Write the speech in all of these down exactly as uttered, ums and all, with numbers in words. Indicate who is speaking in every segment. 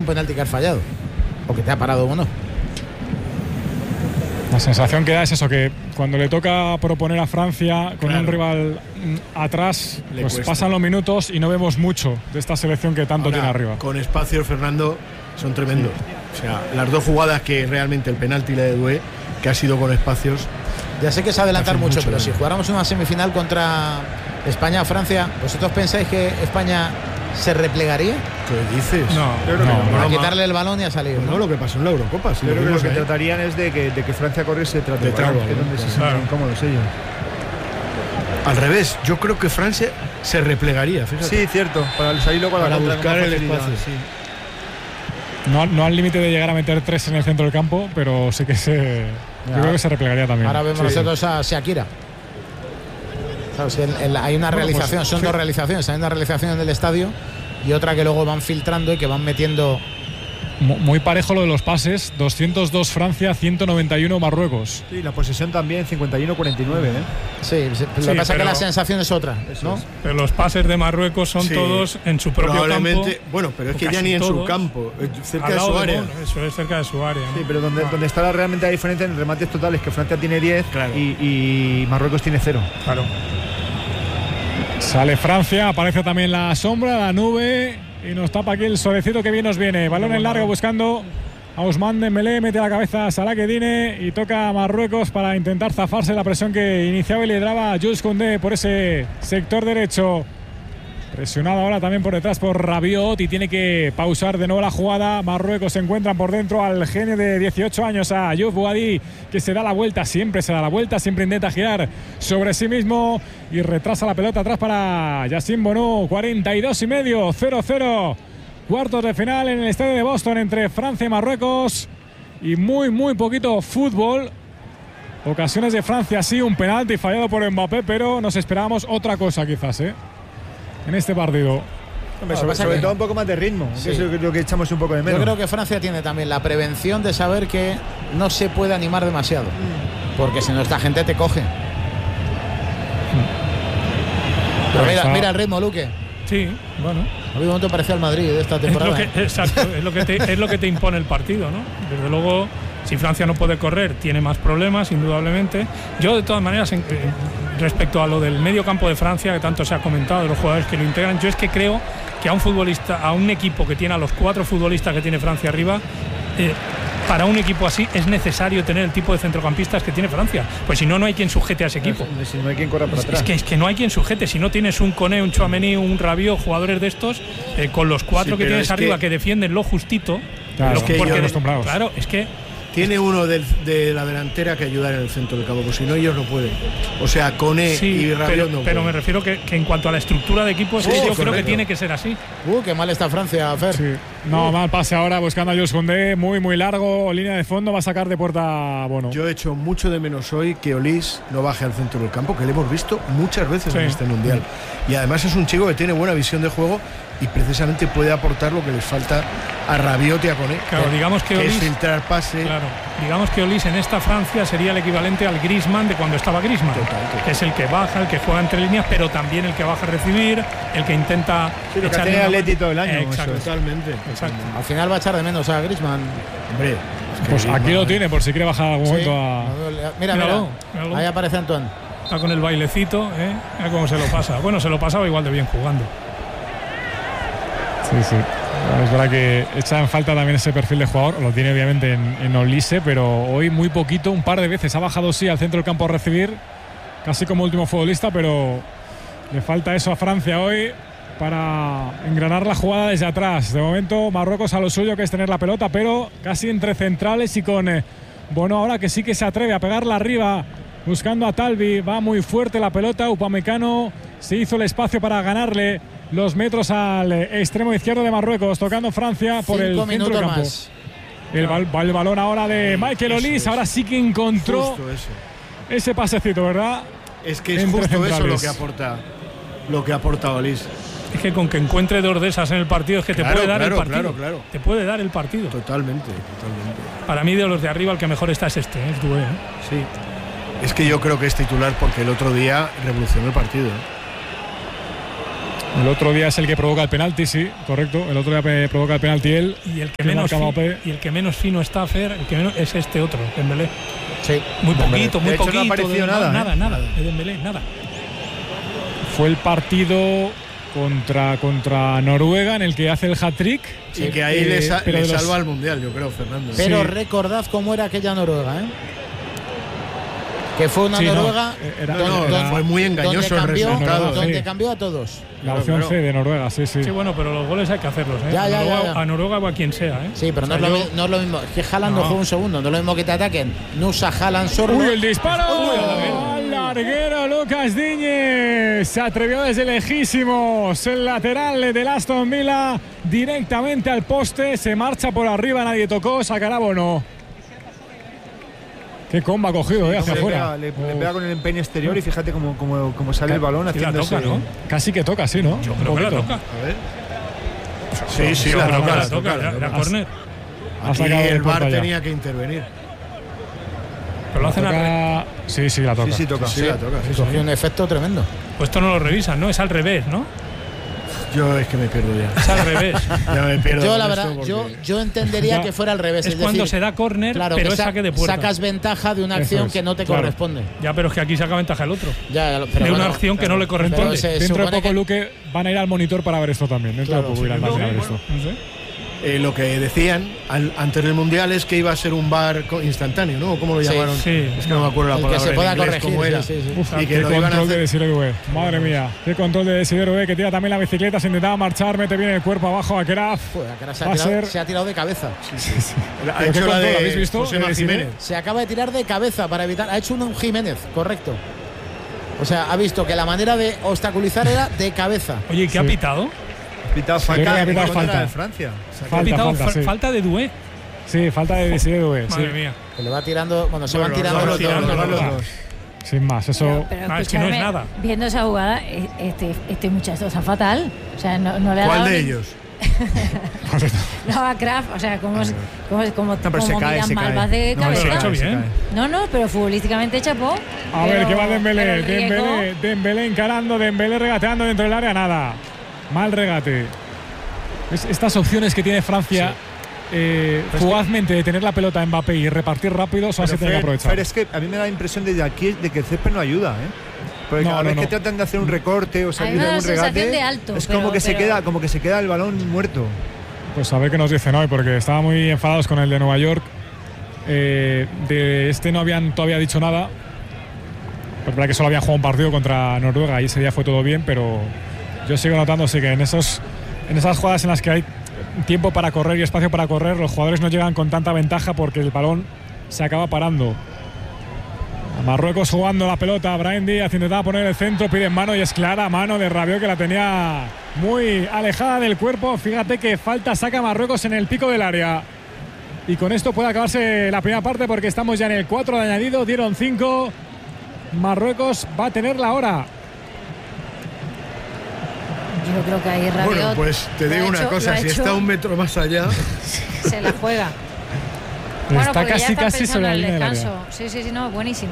Speaker 1: penalti que has fallado o que te ha parado uno.
Speaker 2: La sensación que da es eso, que cuando le toca proponer a Francia con claro. un rival atrás, le pues cuesta. Pasan los minutos y no vemos mucho de esta selección que tanto Ahora, tiene arriba.
Speaker 3: Con espacios, Fernando, son tremendos. Sí. O sea, las dos jugadas que realmente el penalti le de Doué, que ha sido con espacios.
Speaker 1: Ya sé que es adelantar mucho, mucho, pero si jugáramos una semifinal contra España o Francia, ¿vosotros pensáis que España se replegaría?
Speaker 3: ¿Qué dices?
Speaker 4: No,
Speaker 1: yo creo no, que no. A quitarle el balón y a salir.
Speaker 3: Pues no,
Speaker 1: ¿no?
Speaker 3: lo que pasó en la Eurocopa. Si
Speaker 5: yo
Speaker 3: lo
Speaker 5: creo que lo que
Speaker 3: ahí.
Speaker 5: tratarían es de que, de que Francia corriese tras de
Speaker 3: trago,
Speaker 5: que es donde
Speaker 3: ¿no?
Speaker 5: se
Speaker 3: Claro.
Speaker 5: sienten incómodos ellos.
Speaker 3: Al revés, yo creo que Francia se replegaría. Fíjate.
Speaker 5: Sí, cierto. Para salir luego a la
Speaker 3: para buscar el espacio.
Speaker 5: Sí.
Speaker 2: No, no al límite de llegar a meter tres en el centro del campo, pero sí que se. Ya. Yo creo que se replegaría también.
Speaker 1: Ahora vemos sí. nosotros a Shakira. Claro, si el, el, hay una bueno, realización, pues, son sí. dos realizaciones. Hay una realización en el estadio y otra que luego van filtrando y que van metiendo.
Speaker 2: Muy parejo lo de los pases, doscientos dos Francia, ciento noventa y uno Marruecos.
Speaker 5: Sí, la posesión también, cincuenta y uno cuarenta y nueve. ¿eh?
Speaker 1: Sí, lo sí, que pasa es que la sensación es otra, ¿no?
Speaker 4: Es. Pero los pases de Marruecos son sí, todos en su propio campo.
Speaker 3: Bueno, pero es que ya ni en su campo, cerca de su área.
Speaker 4: De Bono, eso es cerca de su área. ¿no?
Speaker 5: Sí, pero donde, ah. donde está la, realmente la diferencia en remates totales, que Francia tiene diez claro. y, y Marruecos tiene cero.
Speaker 4: Claro.
Speaker 2: Sale Francia, aparece también la sombra, la nube. Y nos tapa aquí el solecito que bien nos viene. Balón en largo buscando a Ousmane Dembélé. Mete la cabeza a Salah Kedine y toca a Marruecos para intentar zafarse la presión que iniciaba y lideraba a Jules Koundé por ese sector derecho. Presionado ahora también por detrás por Rabiot y tiene que pausar de nuevo la jugada. Marruecos se encuentran por dentro al genio de dieciocho años, a Youf Boadi, que se da la vuelta, siempre se da la vuelta, siempre intenta girar sobre sí mismo y retrasa la pelota atrás para Yassine Bounou. cuarenta y dos y medio, cero cero. Cuartos de final en el estadio de Boston entre Francia y Marruecos y muy muy poquito fútbol. Ocasiones de Francia, sí, un penalti fallado por Mbappé, pero nos esperábamos otra cosa quizás, ¿eh? En este partido.
Speaker 5: Hombre, sobre sobre que, todo un poco más de ritmo, sí. que es lo que echamos un poco de menos.
Speaker 1: Yo creo que Francia tiene también la prevención de saber que no se puede animar demasiado, porque si no esta gente te coge. Pero mira, mira el ritmo, Luque.
Speaker 4: Sí, bueno.
Speaker 1: A un momento parecía el Madrid de esta temporada.
Speaker 4: Es lo que, exacto, es lo, que te, es lo que te impone el partido, ¿no? Desde luego, si Francia no puede correr, tiene más problemas, indudablemente. Yo, de todas maneras, en, respecto a lo del medio campo de Francia, que tanto se ha comentado, de los jugadores que lo integran, yo es que creo que a un futbolista, a un equipo que tiene a los cuatro futbolistas que tiene Francia arriba, eh, para un equipo así es necesario tener el tipo de centrocampistas que tiene Francia, pues si no, no hay quien sujete a ese equipo.
Speaker 5: Si no hay quien corra para atrás.
Speaker 4: Es que, es que no hay quien sujete. Si no tienes un Koné, un Tchouaméni, un Rabiot, jugadores de estos, eh, con los cuatro sí, que tienes arriba que, que defienden lo justito.
Speaker 2: Claro,
Speaker 4: lo,
Speaker 2: es que
Speaker 4: porque,
Speaker 2: acostumbrados.
Speaker 4: Claro, es que
Speaker 3: tiene uno de, de la delantera que ayudar en el centro del campo, porque si no ellos no pueden. O sea, Koné
Speaker 4: sí,
Speaker 3: y Rabiot
Speaker 4: pero,
Speaker 3: no pueden.
Speaker 4: Pero me refiero que, que en cuanto a la estructura de equipo, sí, yo correcto. creo que tiene que ser así.
Speaker 1: Uh, qué mal está Francia, Fer.
Speaker 2: Sí. No, uh. mal pase ahora buscando a Jules Koundé, muy muy largo, línea de fondo, va a sacar de puerta Bono.
Speaker 3: Yo he hecho mucho de menos hoy que Olise no baje al centro del campo, que le hemos visto muchas veces sí. en este mundial. Y además es un chico que tiene buena visión de juego y precisamente puede aportar lo que les falta a Rabiot y a Koné.
Speaker 4: Claro,
Speaker 3: que,
Speaker 4: digamos que, que Olise,
Speaker 3: es filtrar pase.
Speaker 4: Claro, digamos que Olise en esta Francia sería el equivalente al Griezmann de cuando estaba Griezmann, total, total. que es el que baja, el que juega entre líneas, pero también el que baja a recibir, el que intenta
Speaker 5: sí, lo que tiene Atleti todo el año.
Speaker 4: Eh, exacto,
Speaker 3: totalmente.
Speaker 4: Exacto.
Speaker 1: Al final va a echar de menos a Griezmann.
Speaker 3: Hombre, es
Speaker 2: que pues Griezmann, aquí lo tiene por si quiere bajar algún sí. momento a.
Speaker 1: Mira, mira, mira, ahí aparece Antoine.
Speaker 4: Está con el bailecito, ¿eh? Mira cómo se lo pasa. Bueno, se lo pasaba igual de bien jugando.
Speaker 2: Sí, sí. Es verdad que echa en falta también ese perfil de jugador. Lo tiene obviamente en, en Olise, pero hoy muy poquito, un par de veces ha bajado sí al centro del campo a recibir, casi como último futbolista, pero le falta eso a Francia hoy para engranar la jugada desde atrás. De momento Marruecos a lo suyo, que es tener la pelota, pero casi entre centrales y con eh, Bono ahora, que sí que se atreve a pegarla arriba buscando a Talbi. Va muy fuerte la pelota. Upamecano se hizo el espacio para ganarle los metros al extremo izquierdo de Marruecos, tocando Francia por
Speaker 1: Cinco
Speaker 2: el centro del campo.
Speaker 1: Más.
Speaker 2: El, bal, el balón ahora de Michael Olise, ahora sí que encontró ese pasecito, ¿verdad?
Speaker 3: Es que es Entre justo centrales. Eso lo que aporta lo que aporta Olise.
Speaker 4: Es que con que encuentre dos de esas en el partido es que claro, te puede dar
Speaker 3: claro,
Speaker 4: el partido.
Speaker 3: Claro, claro.
Speaker 4: Te puede dar el partido.
Speaker 3: Totalmente, totalmente.
Speaker 4: Para mí, de los de arriba, el que mejor está es este, ¿eh? es Doué. ¿eh?
Speaker 3: Sí. Es que yo creo que es titular porque el otro día revolucionó el partido.
Speaker 2: El otro día es el que provoca el penalti, sí, correcto. El otro día provoca el penalti él.
Speaker 4: Y el que, menos, fi- y el que menos fino está, Fer, el que menos es este otro, Dembélé.
Speaker 1: Sí.
Speaker 4: Muy
Speaker 5: Dembélé.
Speaker 4: poquito, muy
Speaker 5: De hecho,
Speaker 4: poquito.
Speaker 5: no ha aparecido
Speaker 4: de,
Speaker 5: nada,
Speaker 4: nada,
Speaker 5: ¿eh?
Speaker 4: nada, de Dembélé, nada.
Speaker 2: Fue el partido contra, contra Noruega en el que hace el hat-trick.
Speaker 3: Y que ahí eh, le, sa- le
Speaker 2: los...
Speaker 3: salva al Mundial, yo creo, Fernando.
Speaker 1: Pero
Speaker 2: sí.
Speaker 1: recordad cómo era aquella Noruega, ¿eh? Que fue una
Speaker 2: sí,
Speaker 1: Noruega
Speaker 2: no, era,
Speaker 3: no,
Speaker 2: era,
Speaker 3: no, fue muy engañoso el
Speaker 1: cambió,
Speaker 3: resultado.
Speaker 1: donde
Speaker 2: sí.
Speaker 1: cambió a todos.
Speaker 2: La opción
Speaker 3: claro.
Speaker 2: C de Noruega, sí, sí.
Speaker 4: Sí, bueno, pero los goles hay que hacerlos, ¿eh?
Speaker 1: Ya, ya,
Speaker 4: a, Noruega,
Speaker 1: ya, ya.
Speaker 4: a Noruega o a quien sea, ¿eh?
Speaker 1: Sí, pero
Speaker 4: o sea,
Speaker 1: no, es lo,
Speaker 4: yo...
Speaker 1: no es lo mismo. Es que Haaland no.
Speaker 4: No.
Speaker 1: juega un segundo, no es lo mismo que te ataquen. Nusa, Haaland, sordo.
Speaker 2: ¡Uy, el disparo!
Speaker 1: Uy,
Speaker 2: Al larguero Lucas Digne. Se atrevió desde lejísimos. El lateral del Aston Villa directamente al poste. Se marcha por arriba, nadie tocó. Sacará Bono. Qué comba ha cogido, eh, hacia
Speaker 5: le
Speaker 2: afuera.
Speaker 5: pega, le,
Speaker 2: oh.
Speaker 5: le pega con el empeine exterior y fíjate cómo, cómo, cómo sale el balón
Speaker 4: Sí la
Speaker 5: haciendo
Speaker 4: toca,
Speaker 5: ese-
Speaker 4: ¿no?
Speaker 2: Casi que toca, sí, ¿no?
Speaker 4: Yo
Speaker 2: Un
Speaker 4: creo que la
Speaker 2: poquito.
Speaker 4: toca.
Speaker 3: A ver. Sí, sí,
Speaker 4: Yo
Speaker 3: la
Speaker 4: creo que
Speaker 3: toca,
Speaker 4: la
Speaker 3: la
Speaker 4: toca,
Speaker 3: toca,
Speaker 4: era-
Speaker 3: la
Speaker 4: era
Speaker 3: toca.
Speaker 4: córner.
Speaker 2: Ha
Speaker 3: Aquí
Speaker 2: sacado de
Speaker 3: el V A
Speaker 2: puerta
Speaker 3: R
Speaker 2: ya.
Speaker 3: tenía que intervenir.
Speaker 4: Pero lo hacen al revés.
Speaker 2: Toca... Sí, sí, la toca.
Speaker 5: Sí, sí, toca.
Speaker 3: Sí, la toca. sí, sí.
Speaker 1: Cogió un efecto tremendo.
Speaker 4: Pues esto no lo revisan, ¿no? Es al revés, ¿no?
Speaker 3: Yo es que me pierdo ya.
Speaker 4: Es al revés.
Speaker 3: Ya me pierdo.
Speaker 1: Yo,
Speaker 3: con
Speaker 1: la
Speaker 3: esto
Speaker 1: verdad,
Speaker 3: porque-
Speaker 1: yo, yo entendería
Speaker 2: Ya.
Speaker 1: que fuera al revés.
Speaker 4: Es
Speaker 1: Es,
Speaker 4: cuando
Speaker 1: decir,
Speaker 4: se da córner,
Speaker 1: claro,
Speaker 4: pero
Speaker 1: que
Speaker 4: es
Speaker 1: sa-
Speaker 4: saque de puerta.
Speaker 1: sacas ventaja de una
Speaker 2: Eso
Speaker 1: acción
Speaker 2: es,
Speaker 1: que no te
Speaker 2: claro.
Speaker 1: corresponde.
Speaker 4: Ya, pero es que aquí saca ventaja el otro.
Speaker 1: Ya, pero
Speaker 4: de
Speaker 1: bueno,
Speaker 4: una acción que no le
Speaker 1: pero
Speaker 4: corresponde.
Speaker 1: se
Speaker 2: Dentro de
Speaker 1: supone
Speaker 2: poco,
Speaker 1: que-
Speaker 2: Luque, van a ir al monitor para ver esto también. Dentro
Speaker 1: Claro,
Speaker 2: de poco irán
Speaker 1: sí,
Speaker 2: a
Speaker 1: no,
Speaker 2: ver
Speaker 1: bueno,
Speaker 2: esto.
Speaker 4: No sé.
Speaker 3: Eh, lo que decían al- antes del Mundial es que iba a ser un V A R co- instantáneo, ¿no? ¿Cómo lo
Speaker 1: Sí,
Speaker 3: llamaron?
Speaker 4: sí.
Speaker 3: Es que no me acuerdo la
Speaker 1: el
Speaker 3: palabra
Speaker 1: que se pueda
Speaker 3: en inglés,
Speaker 1: corregir.
Speaker 3: cómo era.
Speaker 1: Sí, sí, sí.
Speaker 2: Uf,
Speaker 3: Y que
Speaker 2: qué
Speaker 3: lo iban a
Speaker 2: control de
Speaker 3: hacer-
Speaker 2: Desiree Doué. Madre mía, qué control de Desiree Doué, que tira también la bicicleta, se intentaba marchar, mete bien el cuerpo abajo a Kraf.
Speaker 1: Joder, cara, se, ha
Speaker 2: Va a
Speaker 1: tirado,
Speaker 2: ser-
Speaker 1: se ha tirado de cabeza.
Speaker 3: Ha
Speaker 2: ¿Pero qué
Speaker 3: hecho la
Speaker 2: control?
Speaker 3: de
Speaker 2: ¿Habéis visto?
Speaker 3: José
Speaker 2: De
Speaker 3: Má
Speaker 2: Desiree.
Speaker 3: Jiménez.
Speaker 1: Se acaba de tirar de cabeza para evitar. Ha hecho un Jiménez, correcto. O sea, ha visto que la manera de obstaculizar era de cabeza.
Speaker 4: Oye, ¿y qué ha
Speaker 2: Sí.
Speaker 4: pitado?
Speaker 5: Pitado
Speaker 2: creo que
Speaker 5: falta
Speaker 2: ha
Speaker 5: en
Speaker 2: pitado
Speaker 5: contra
Speaker 2: falta.
Speaker 5: de Francia.
Speaker 4: Ha
Speaker 2: Falta,
Speaker 4: pitado
Speaker 2: falta,
Speaker 4: fa-
Speaker 2: sí.
Speaker 4: falta de Doué.
Speaker 2: Sí, falta de Desiree Doué. Sí.
Speaker 4: Madre mía.
Speaker 1: Que le va tirando. Bueno, se
Speaker 3: Bueno,
Speaker 1: van tirando
Speaker 3: los
Speaker 1: los
Speaker 3: dos,
Speaker 1: dos.
Speaker 3: los
Speaker 1: los
Speaker 3: dos,
Speaker 1: dos.
Speaker 3: los dos.
Speaker 2: Sin más, eso.
Speaker 6: Pero, pero
Speaker 4: Ah, es que no es
Speaker 6: escúchame,
Speaker 4: nada.
Speaker 6: viendo esa jugada, e- este, este muchacho está fatal. O sea, no, no le ha
Speaker 3: ¿Cuál
Speaker 6: dado
Speaker 3: de
Speaker 6: ni-
Speaker 3: ellos?
Speaker 6: No, a Kraft, o sea, como, es- como, es- como,
Speaker 5: No, pero se
Speaker 6: como
Speaker 5: cae,
Speaker 6: miran
Speaker 5: se
Speaker 6: mal,
Speaker 5: cae.
Speaker 6: vas de
Speaker 5: No,
Speaker 6: cabeza.
Speaker 4: pero lo ha hecho bien.
Speaker 6: No, no, pero futbolísticamente chapó.
Speaker 2: A ver,
Speaker 6: pero-
Speaker 2: ¿qué va
Speaker 6: pero
Speaker 2: Dembélé?
Speaker 6: el riesgo-
Speaker 2: Dembélé, Dembélé encarando, Dembélé regateando dentro del área, nada. Mal regate. Es- estas opciones que tiene Francia eh, fugazmente de tener la pelota a Mbappé y repartir rápido son las que
Speaker 5: Pero
Speaker 2: tienen que
Speaker 5: Fer,
Speaker 2: aprovechar.
Speaker 5: Fer, es que a mí me da la impresión de aquí de que el césped no ayuda, ¿eh? Porque
Speaker 2: No,
Speaker 5: cada
Speaker 2: no,
Speaker 5: vez
Speaker 2: no.
Speaker 5: que tratan de hacer un recorte o
Speaker 6: A
Speaker 5: salir
Speaker 6: mí me
Speaker 5: de
Speaker 6: da
Speaker 5: un
Speaker 6: la sensación
Speaker 5: regate,
Speaker 6: de alto,
Speaker 5: es
Speaker 6: pero-
Speaker 5: como que se
Speaker 6: pero-
Speaker 5: queda, como que se queda el balón muerto.
Speaker 2: Pues a ver qué nos dicen hoy, porque estaban muy enfadados con el de Nueva York. Eh, de este no habían todavía dicho nada. Es verdad que solo habían jugado un partido contra Noruega y ese día fue todo bien, pero yo sigo notando sí que en, esos, en esas jugadas en las que hay tiempo para correr y espacio para correr, los jugadores no llegan con tanta ventaja porque el balón se acaba parando. A Marruecos jugando la pelota, Brahim Díaz intentaba poner el centro, pide en mano y es clara mano de Rabiot que la tenía muy alejada del cuerpo. Fíjate que falta saca Marruecos en el pico del área. Y con esto puede acabarse la primera parte porque estamos ya en el cuatro de añadido, dieron cinco. Marruecos va a tener la hora.
Speaker 6: Yo creo que ahí Rabiot
Speaker 3: Bueno, pues te
Speaker 6: lo
Speaker 3: digo
Speaker 6: ha
Speaker 3: una
Speaker 6: hecho-
Speaker 3: cosa,
Speaker 6: lo ha
Speaker 3: si
Speaker 6: hecho,
Speaker 3: está un metro más allá,
Speaker 6: se la juega. Bueno,
Speaker 2: Está
Speaker 6: porque ya
Speaker 2: casi
Speaker 6: están
Speaker 2: casi
Speaker 6: pensando
Speaker 2: sobre la
Speaker 6: en el
Speaker 2: línea del
Speaker 6: descanso.
Speaker 2: área.
Speaker 6: Sí, sí, sí, no, buenísima.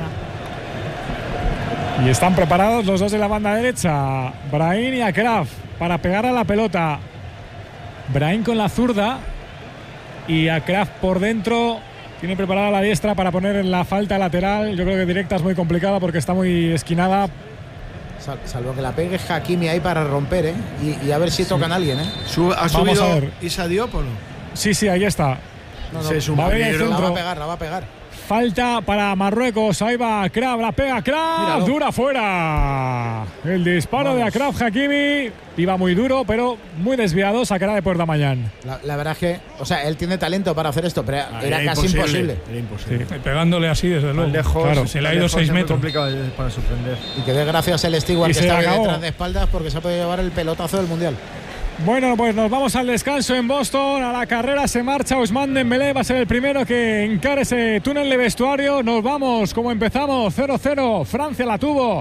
Speaker 2: Y están preparados los dos de la banda derecha, Brahim y Akraf, para pegar a la pelota. Brahim con la zurda y Akraf por dentro. Tiene preparada la diestra para poner en la falta lateral. Yo creo que directa es muy complicada porque está muy esquinada.
Speaker 1: Sal- Salvo que la pegue Hakimi ahí para romper, ¿eh? Y, y a ver si tocan a alguien, ¿eh?
Speaker 3: Sub- ¿ha
Speaker 2: Vamos a
Speaker 3: subido
Speaker 2: ver.
Speaker 3: Isa Diop o no?
Speaker 2: Sí, sí, ahí está.
Speaker 1: No, no,
Speaker 3: Ese es un
Speaker 2: Va a venir el
Speaker 3: peligro.
Speaker 1: la va
Speaker 2: centro.
Speaker 1: a pegar, la va a pegar.
Speaker 2: Falta para Marruecos. Ahí va Akraf, la pega Akraf.
Speaker 1: Míralo.
Speaker 2: Dura fuera. El disparo de Akraf Hakimi. Iba muy duro, pero muy desviado. Sacará de puerta mañana.
Speaker 1: La, la verdad es que, o sea, él tiene talento para hacer esto, pero
Speaker 3: Ah,
Speaker 1: era casi imposible.
Speaker 3: Era imposible.
Speaker 2: Sí.
Speaker 4: Pegándole así, desde luego.
Speaker 5: Tan lejos,
Speaker 2: Claro.
Speaker 4: Se le ha
Speaker 5: tan
Speaker 4: ido
Speaker 5: lejos
Speaker 4: seis
Speaker 5: es muy
Speaker 4: metros.
Speaker 5: complicado para sorprender.
Speaker 1: Y que dé gracias el Stewart
Speaker 2: Y
Speaker 1: que
Speaker 2: se
Speaker 1: está ahí
Speaker 2: acabó.
Speaker 1: detrás de espaldas porque se ha podido llevar el pelotazo del Mundial.
Speaker 2: Bueno, pues nos vamos al descanso en Boston. A la carrera se marcha Ousmane Dembélé. Va a ser el primero que encare ese túnel de vestuario. Nos vamos como empezamos. cero cero. Francia la tuvo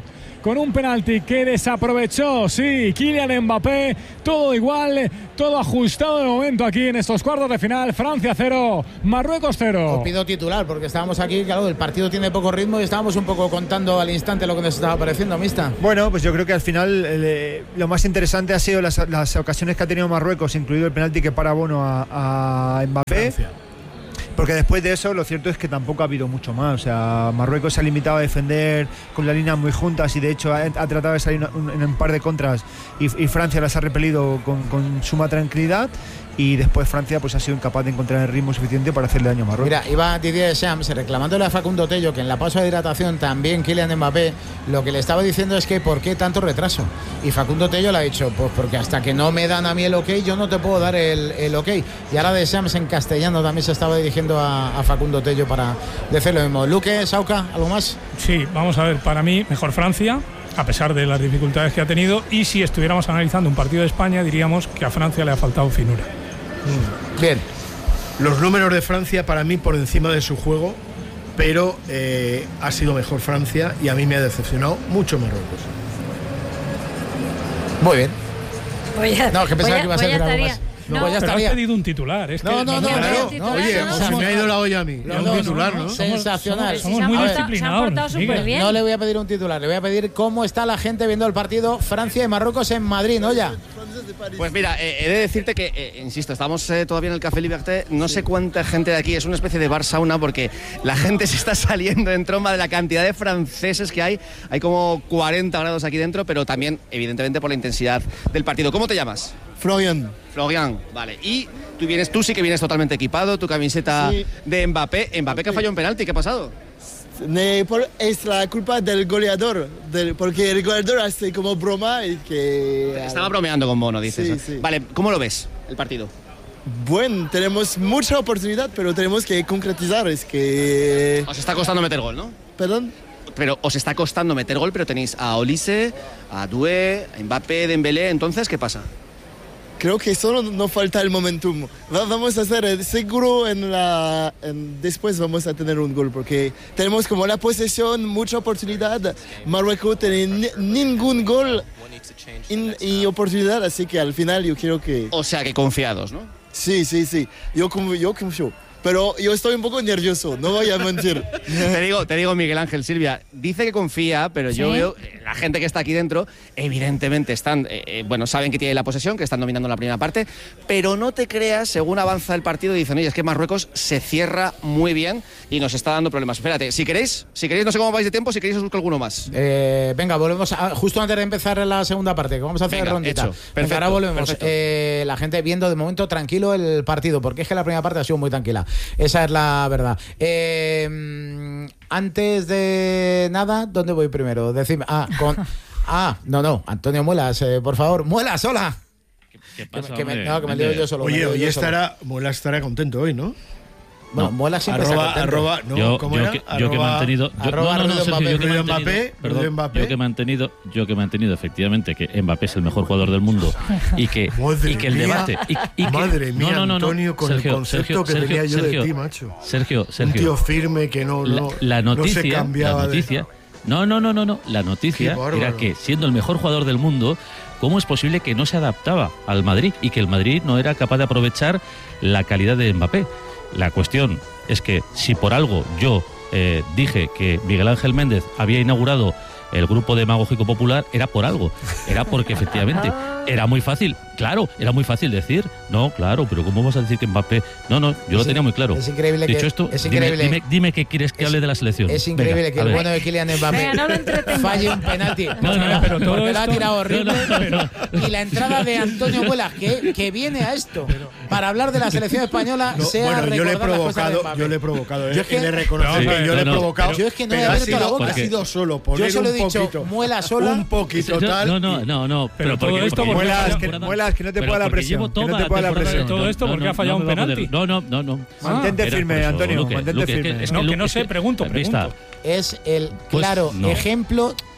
Speaker 2: con un penalti que desaprovechó. Sí, Kylian Mbappé, todo igual, todo ajustado de momento aquí en estos cuartos de final. Francia cero, Marruecos cero.
Speaker 1: Os pido titular porque estábamos aquí, claro, el partido tiene poco ritmo y estábamos un poco contando al instante lo que nos estaba pareciendo, Mista.
Speaker 5: Bueno, pues yo creo que al final eh, lo más interesante ha sido las, las ocasiones que ha tenido Marruecos, incluido el penalti que para Bono a, a Mbappé. Francia. Porque después de eso, lo cierto es que tampoco ha habido mucho más. O sea, Marruecos se ha limitado a defender con las líneas muy juntas y de hecho ha, ha tratado de salir en un, un par de contras y, y Francia las ha repelido con, con suma tranquilidad. Y después Francia pues ha sido incapaz de encontrar el ritmo suficiente para hacerle daño a Marruecos.
Speaker 1: Mira, iba Didier Deschamps reclamándole a Facundo Tello que en la pausa de hidratación también Kylian Mbappé lo que le estaba diciendo es que ¿por qué tanto retraso? Y Facundo Tello le ha dicho, pues porque hasta que no me dan a mí el ok yo no te puedo dar el, el ok. Y ahora Deschamps en castellano también se estaba dirigiendo a, a Facundo Tello para decir lo mismo. Luque, Sauca, ¿algo más?
Speaker 4: Sí, vamos a ver, para mí mejor Francia, a pesar de las dificultades que ha tenido, y si estuviéramos analizando un partido de España diríamos que a Francia le ha faltado finura.
Speaker 1: Bien.
Speaker 3: Los números de Francia para mí por encima de su juego, pero eh, ha sido mejor Francia y a mí me ha decepcionado mucho Marruecos.
Speaker 1: Muy bien.
Speaker 6: Voy a,
Speaker 1: no, que pensaba
Speaker 6: voy a,
Speaker 1: que iba a ser algo
Speaker 6: estaría,
Speaker 1: más.
Speaker 6: No,
Speaker 1: pues ya
Speaker 4: pero
Speaker 1: estaría.
Speaker 4: has pedido un titular. Es
Speaker 1: no,
Speaker 4: que
Speaker 1: no, no, no,
Speaker 3: claro,
Speaker 1: no,
Speaker 3: Oye,
Speaker 6: no,
Speaker 3: se
Speaker 6: no,
Speaker 3: me ha ido la olla a mí.
Speaker 1: No,
Speaker 3: un
Speaker 1: no,
Speaker 3: titular,
Speaker 1: no,
Speaker 3: ¿no?
Speaker 1: sensacional.
Speaker 4: Somos, somos
Speaker 6: Se
Speaker 4: muy
Speaker 6: han portado-
Speaker 4: disciplinados.
Speaker 6: se han portado
Speaker 4: Miguel.
Speaker 6: súper bien.
Speaker 1: No le voy a pedir un titular, le voy a pedir cómo está la gente viendo el partido Francia y Marruecos en Madrid, ¿no? Ya.
Speaker 7: Pues mira, eh, he de decirte que, eh, insisto, estamos eh, todavía en el Café Liberté, no sé cuánta gente de aquí, es una especie de bar sauna porque la gente se está saliendo en tromba de la cantidad de franceses que hay, hay como cuarenta grados aquí dentro, pero también, evidentemente, por la intensidad del partido. ¿Cómo te llamas?
Speaker 8: Florian.
Speaker 7: Florian, vale. Y tú vienes, tú sí que vienes totalmente equipado, tu camiseta
Speaker 8: sí.
Speaker 7: de Mbappé, Mbappé que falló un penalti, ¿qué ha pasado?
Speaker 8: Es la culpa del goleador, del, porque el goleador hace como broma y que...
Speaker 7: Estaba bromeando con Bono, dices.
Speaker 8: Sí, sí.
Speaker 7: Vale, ¿cómo lo ves el partido?
Speaker 8: Bueno, tenemos mucha oportunidad, pero tenemos que concretizar, es que...
Speaker 7: Os está costando meter gol, ¿no?
Speaker 8: ¿Perdón?
Speaker 7: Pero os está costando meter gol, pero tenéis a Olise, a Doué, a Mbappé, Dembélé, entonces, ¿qué pasa?
Speaker 8: Creo que solo nos falta el momentum. Va, vamos a hacer seguro en la... En, después vamos a tener un gol, porque tenemos como la posesión, mucha oportunidad. Marruecos tiene ni, ningún gol in, y oportunidad, así que al final yo quiero que...
Speaker 7: O sea, que confiados, ¿no?
Speaker 8: Sí, sí, sí. Yo, yo confío. Pero yo estoy un poco nervioso, no voy a mentir.
Speaker 7: te digo, te digo, Miguel Ángel, Silvia, dice que confía, pero yo
Speaker 6: ¿Sí?
Speaker 7: veo eh, la gente que está aquí dentro, evidentemente están, eh, eh, bueno, saben que tienen la posesión, que están dominando la primera parte, pero no te creas, según avanza el partido, dicen, oye, es que Marruecos se cierra muy bien y nos está dando problemas. Espérate, si queréis, si queréis, no sé cómo vais de tiempo, si queréis os busco alguno más.
Speaker 1: Eh, venga, volvemos a, justo antes de empezar la segunda parte, que vamos a hacer
Speaker 7: Venga,
Speaker 1: rondita.
Speaker 7: hecho.
Speaker 1: Venga,
Speaker 7: Perfecto,
Speaker 1: ahora volvemos.
Speaker 7: perfecto.
Speaker 1: Eh, la gente viendo de momento tranquilo el partido, porque es que la primera parte ha sido muy tranquila. Esa es la verdad. Eh, antes de nada, ¿dónde voy primero? Decime. Ah, con. Ah, no, no, Antonio Muelas, eh, por favor. Muelas, hola.
Speaker 9: ¿Qué, qué pasa,
Speaker 1: que, que me,
Speaker 9: hombre?
Speaker 1: no, que me lío yo solo. me
Speaker 3: Oye,
Speaker 1: lío
Speaker 3: hoy
Speaker 1: yo solo.
Speaker 3: estará, Mola estará contento hoy, ¿no?
Speaker 1: Bueno,
Speaker 9: No.
Speaker 1: Muelas siempre
Speaker 3: Arroba,
Speaker 1: está contento.
Speaker 3: arroba, no,
Speaker 9: yo,
Speaker 3: ¿cómo
Speaker 9: yo
Speaker 3: era?
Speaker 9: que, yo
Speaker 3: Arroba-
Speaker 9: que he mantenido yo,
Speaker 1: arroba
Speaker 9: no, no, no,
Speaker 1: Ruido
Speaker 9: Sergio, yo que he
Speaker 3: Mbappé,
Speaker 9: mantenido,
Speaker 3: Mbappé,
Speaker 9: perdón,
Speaker 3: Ruido Mbappé.
Speaker 9: yo que he mantenido yo que he mantenido efectivamente que Mbappé es el mejor jugador del mundo y que
Speaker 3: Madre
Speaker 9: y que el
Speaker 3: mía.
Speaker 9: debate y, y que,
Speaker 3: Madre mía,
Speaker 9: no, no, no, no.
Speaker 3: Antonio, con
Speaker 9: Sergio,
Speaker 3: el concepto
Speaker 9: Sergio,
Speaker 3: que
Speaker 9: Sergio,
Speaker 3: tenía yo
Speaker 9: Sergio,
Speaker 3: de ti, macho.
Speaker 9: Sergio, Sergio,
Speaker 3: Un tío firme que no,
Speaker 9: la,
Speaker 3: no,
Speaker 9: la noticia,
Speaker 3: no se cambiaba
Speaker 9: la noticia,
Speaker 3: de...
Speaker 9: no, no, no, no, no, la noticia
Speaker 3: Qué bárbaro.
Speaker 9: era que siendo el mejor jugador del mundo, ¿cómo es posible que no se adaptaba al Madrid y que el Madrid no era capaz de aprovechar la calidad de Mbappé? La cuestión es que si por algo yo eh, dije que Miguel Ángel Méndez había inaugurado el grupo demagógico popular, era por algo, era porque efectivamente era muy fácil, claro, era muy fácil decir, no, claro, pero ¿cómo vas a decir que Mbappé? No, no, yo lo
Speaker 1: Es
Speaker 9: tenía muy claro.
Speaker 1: es increíble
Speaker 9: Dicho
Speaker 1: que-
Speaker 9: esto,
Speaker 1: es
Speaker 9: dime-
Speaker 1: increíble.
Speaker 9: Dime, dime qué quieres que
Speaker 1: Es-
Speaker 9: hable de la selección.
Speaker 1: Es increíble
Speaker 9: Venga,
Speaker 1: que
Speaker 9: a
Speaker 1: el
Speaker 9: ver.
Speaker 1: bueno de Kylian Mbappé
Speaker 6: Venga, no lo entretengas.
Speaker 1: falle un penalti.
Speaker 9: No, no, no,
Speaker 4: pero todo
Speaker 1: porque lo ha
Speaker 4: esto-
Speaker 1: tirado horrible.
Speaker 9: no, no, no.
Speaker 1: Y la entrada de Antonio Muelas, que, que viene a esto para hablar de la selección española,
Speaker 3: No,
Speaker 1: sea
Speaker 3: bueno, yo le he
Speaker 1: recordar las cosas de
Speaker 3: provocado,
Speaker 1: Mbappé.
Speaker 3: yo le he provocado,
Speaker 1: Yo
Speaker 3: eh,
Speaker 1: es que-
Speaker 3: y le reconozco
Speaker 4: Vamos a
Speaker 3: que
Speaker 4: ver,
Speaker 3: yo le he
Speaker 9: no, no,
Speaker 3: provocado.
Speaker 1: yo es que no he
Speaker 3: pero ha
Speaker 1: abierto la
Speaker 3: sido,
Speaker 1: boca.
Speaker 3: ha sido solo poner
Speaker 1: Yo solo he
Speaker 3: un
Speaker 1: dicho,
Speaker 3: poquito,
Speaker 1: muela sola.
Speaker 3: un poquito
Speaker 9: Yo-
Speaker 3: tal.
Speaker 9: no, no,
Speaker 3: y-
Speaker 9: no, no,
Speaker 4: Pero todo
Speaker 9: porque-
Speaker 4: esto
Speaker 9: porque-
Speaker 4: porque-
Speaker 5: Muelas, que,
Speaker 9: temporada-
Speaker 5: muelas, que no te
Speaker 9: pero
Speaker 5: pueda la
Speaker 9: porque
Speaker 5: presión.
Speaker 9: llevo
Speaker 5: Que no
Speaker 9: toda
Speaker 5: te
Speaker 9: la
Speaker 5: pueda la
Speaker 9: temporada-
Speaker 5: presión.
Speaker 4: Todo esto porque ha fallado
Speaker 9: me
Speaker 4: un
Speaker 9: va a poder-
Speaker 4: penalti.
Speaker 9: No, no, no, no.
Speaker 5: Mantente
Speaker 9: Era
Speaker 5: firme,
Speaker 9: por eso,
Speaker 5: Antonio,
Speaker 9: Luque,
Speaker 5: mantente
Speaker 9: Luque,
Speaker 5: firme.
Speaker 9: es
Speaker 4: No,
Speaker 9: Luque,
Speaker 4: que no sé,
Speaker 9: es
Speaker 4: pregunto,
Speaker 9: ahí está.
Speaker 1: Es el
Speaker 9: Pues
Speaker 1: claro
Speaker 9: no.
Speaker 1: ejemplo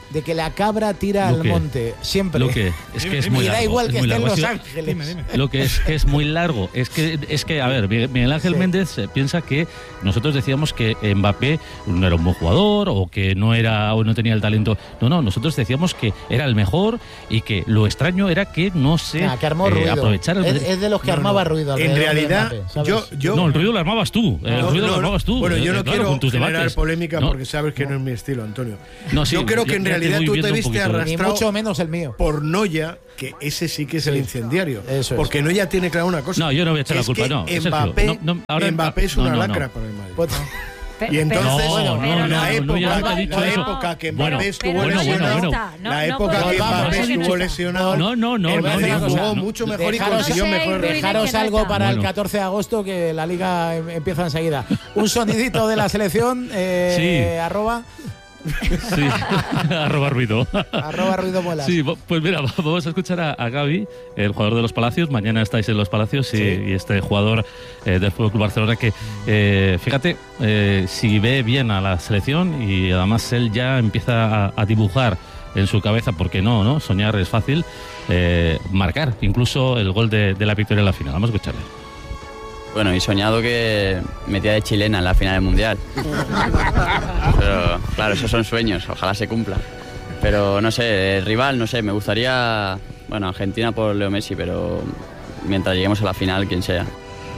Speaker 1: de que la cabra tira
Speaker 9: Luque,
Speaker 1: al monte, siempre.
Speaker 9: Lo que es que es muy
Speaker 1: y da
Speaker 9: largo.
Speaker 1: igual
Speaker 9: es
Speaker 1: que
Speaker 9: muy
Speaker 1: esté en
Speaker 9: largo.
Speaker 1: Los
Speaker 9: Ha sido-
Speaker 1: Ángeles.
Speaker 2: Dime, dime.
Speaker 9: Lo que es que es muy largo. Es que, es que a ver, Miguel Ángel
Speaker 1: Sí.
Speaker 9: Méndez eh, piensa que nosotros decíamos que Mbappé no era un buen jugador o que no era o no tenía el talento. No, no, nosotros decíamos que era el mejor y que lo extraño era que no se
Speaker 1: Ah, que armó
Speaker 9: eh,
Speaker 1: ruido.
Speaker 9: aprovechara el
Speaker 1: es,
Speaker 9: Madrid.
Speaker 1: es de los que
Speaker 3: No,
Speaker 1: armaba
Speaker 3: no.
Speaker 1: ruido.
Speaker 3: En
Speaker 1: alrededor de
Speaker 3: realidad,
Speaker 1: Mbappé, ¿sabes?
Speaker 3: yo, yo
Speaker 9: No, el ruido lo armabas tú. El
Speaker 3: No,
Speaker 9: ruido
Speaker 3: no,
Speaker 9: lo
Speaker 3: no.
Speaker 9: armabas tú.
Speaker 3: Bueno,
Speaker 9: eh,
Speaker 3: yo no
Speaker 9: claro,
Speaker 3: quiero
Speaker 9: con tus
Speaker 3: generar
Speaker 9: debates.
Speaker 3: polémica
Speaker 9: No.
Speaker 3: porque sabes que no es mi estilo, Antonio.
Speaker 9: No, sí,
Speaker 3: yo creo
Speaker 9: ya-
Speaker 3: que en
Speaker 9: ya te
Speaker 3: realidad
Speaker 9: voy
Speaker 3: tú te
Speaker 9: viendo un
Speaker 3: viste
Speaker 9: poquito.
Speaker 1: Ni
Speaker 3: arrastrado
Speaker 1: mucho menos el mío.
Speaker 3: por Noya, que ese sí que es el
Speaker 1: Sí.
Speaker 3: incendiario.
Speaker 1: Eso es.
Speaker 3: Porque Noya tiene clara una cosa.
Speaker 9: No, yo no voy a echar la
Speaker 3: es
Speaker 9: culpa,
Speaker 3: que
Speaker 9: no, Sergio.
Speaker 3: Mbappé,
Speaker 9: No, no, ahora-
Speaker 3: Mbappé es
Speaker 9: no,
Speaker 3: una
Speaker 9: no, no.
Speaker 3: lacra para el Madrid.
Speaker 1: Pues,
Speaker 6: Pe-
Speaker 3: Y entonces,
Speaker 6: pero-
Speaker 9: No,
Speaker 6: pero
Speaker 9: no,
Speaker 3: la
Speaker 9: no,
Speaker 3: época,
Speaker 9: no, ya nunca he
Speaker 3: la
Speaker 9: dicho eso.
Speaker 3: época que
Speaker 9: Bueno,
Speaker 3: Mbappé estuvo
Speaker 6: pero
Speaker 9: bueno,
Speaker 3: lesionado,
Speaker 9: bueno,
Speaker 6: está, no,
Speaker 3: la
Speaker 6: no
Speaker 3: época
Speaker 6: podemos
Speaker 3: que
Speaker 1: vamos,
Speaker 3: Mbappé
Speaker 1: vamos,
Speaker 3: estuvo
Speaker 1: vamos.
Speaker 3: lesionado,
Speaker 9: No, no, no,
Speaker 3: el
Speaker 9: no,
Speaker 3: Madrid
Speaker 9: no, no,
Speaker 3: jugó
Speaker 9: no.
Speaker 3: mucho mejor y
Speaker 1: Dejaros-
Speaker 3: consiguió
Speaker 6: no sé,
Speaker 3: mejor.
Speaker 6: Ruiz,
Speaker 1: Dejaros
Speaker 6: que no
Speaker 1: algo
Speaker 6: está.
Speaker 1: para el
Speaker 9: Bueno.
Speaker 1: catorce de agosto, que la liga em- empieza enseguida. Un sonidito de la selección, eh,
Speaker 9: Sí.
Speaker 1: arroba,
Speaker 9: Sí, arroba ruido.
Speaker 1: arroba ruido muelas.
Speaker 9: Sí, bo- pues mira, va- vamos a escuchar a, a Gavi, el jugador de los Palacios. Mañana estáis en los Palacios y,
Speaker 1: Sí.
Speaker 9: y este jugador eh, del Fútbol Club Barcelona que, eh, fíjate, eh, si ve bien a la selección y además él ya empieza a, a dibujar en su cabeza, porque no, ¿no? Soñar es fácil, eh, marcar incluso el gol de, de la victoria en la final. Vamos a escucharle.
Speaker 10: Bueno, y soñado que metía de chilena en la final del Mundial. Pero claro, esos son sueños, ojalá se cumpla. Pero no sé, el rival, no sé, me gustaría, bueno, Argentina por Leo Messi, pero mientras lleguemos a la final, quien sea.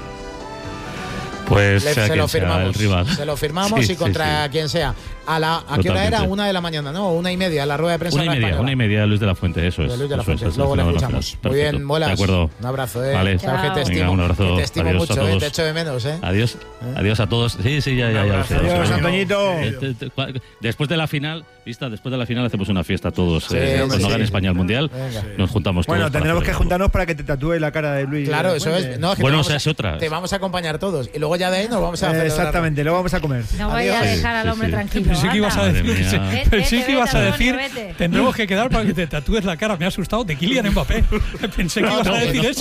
Speaker 9: Pues
Speaker 1: Le-
Speaker 9: sea
Speaker 1: se
Speaker 9: quien
Speaker 1: lo
Speaker 9: sea el
Speaker 1: firmamos.
Speaker 9: rival.
Speaker 1: Se lo firmamos
Speaker 9: Sí,
Speaker 1: y
Speaker 9: sí,
Speaker 1: contra
Speaker 9: sí.
Speaker 1: quien sea. ¿A, la, ¿a qué hora era?
Speaker 9: Totalmente.
Speaker 1: Una de la mañana, ¿no? Una y media, la rueda de prensa
Speaker 9: Una y
Speaker 1: de la
Speaker 9: media,
Speaker 1: Española.
Speaker 9: una y media, Luis de la Fuente, eso es.
Speaker 1: De Luis de la
Speaker 9: eso es,
Speaker 1: Fuente.
Speaker 9: el
Speaker 1: Luego le
Speaker 9: seleccionador
Speaker 1: escuchamos.
Speaker 9: nacional.
Speaker 1: Muy bien,
Speaker 9: Perfecto.
Speaker 1: Molas.
Speaker 9: De acuerdo.
Speaker 1: Un abrazo, ¿eh?
Speaker 9: Vale.
Speaker 1: Sabes que te
Speaker 6: Chao.
Speaker 1: estimo.
Speaker 9: Venga, un abrazo.
Speaker 1: Que te estimo
Speaker 9: Adiós a
Speaker 1: mucho, ¿eh?
Speaker 9: todos.
Speaker 1: Te echo de menos, ¿eh?
Speaker 9: Adiós, adiós a todos. Sí, sí, ya, ya, ya. lo sé, lo sé.
Speaker 3: Adiós,
Speaker 5: Antoñito.
Speaker 9: Eh, te- te- cua- Después de la final, vista, después de la final hacemos una fiesta todos.
Speaker 1: Sí,
Speaker 9: eh,
Speaker 1: sí,
Speaker 9: cuando
Speaker 1: sí.
Speaker 9: gane España el mundial,
Speaker 1: Venga.
Speaker 9: nos juntamos todos.
Speaker 5: Bueno,
Speaker 9: para
Speaker 5: tendremos que
Speaker 9: celebrarlo.
Speaker 5: juntarnos para que te tatúe la cara de Luis.
Speaker 1: Claro,
Speaker 5: de la
Speaker 1: eso
Speaker 5: Fuente.
Speaker 1: es. No, es que
Speaker 9: Bueno,
Speaker 1: te
Speaker 9: esa
Speaker 1: vamos
Speaker 9: es otra.
Speaker 1: a- Te vamos a acompañar todos. Y luego ya de ahí nos vamos a
Speaker 5: Eh,
Speaker 1: hacer.
Speaker 5: exactamente, lo vamos a comer.
Speaker 6: No vaya a
Speaker 1: Adiós.
Speaker 6: dejar al
Speaker 9: Sí,
Speaker 6: hombre
Speaker 9: sí.
Speaker 6: tranquilo.
Speaker 4: Pensé que ibas a
Speaker 6: anda.
Speaker 9: Madre
Speaker 4: decir,
Speaker 9: mía.
Speaker 6: Vete,
Speaker 4: pensé que
Speaker 6: vete,
Speaker 4: ibas a
Speaker 6: Antonio,
Speaker 4: decir,
Speaker 6: vete.
Speaker 4: tendremos que quedar para que te tatúes la cara. Me ha asustado de Kylian Mbappé. Pensé que
Speaker 1: No,
Speaker 4: ibas
Speaker 1: no,
Speaker 4: a decir
Speaker 1: no.
Speaker 4: eso.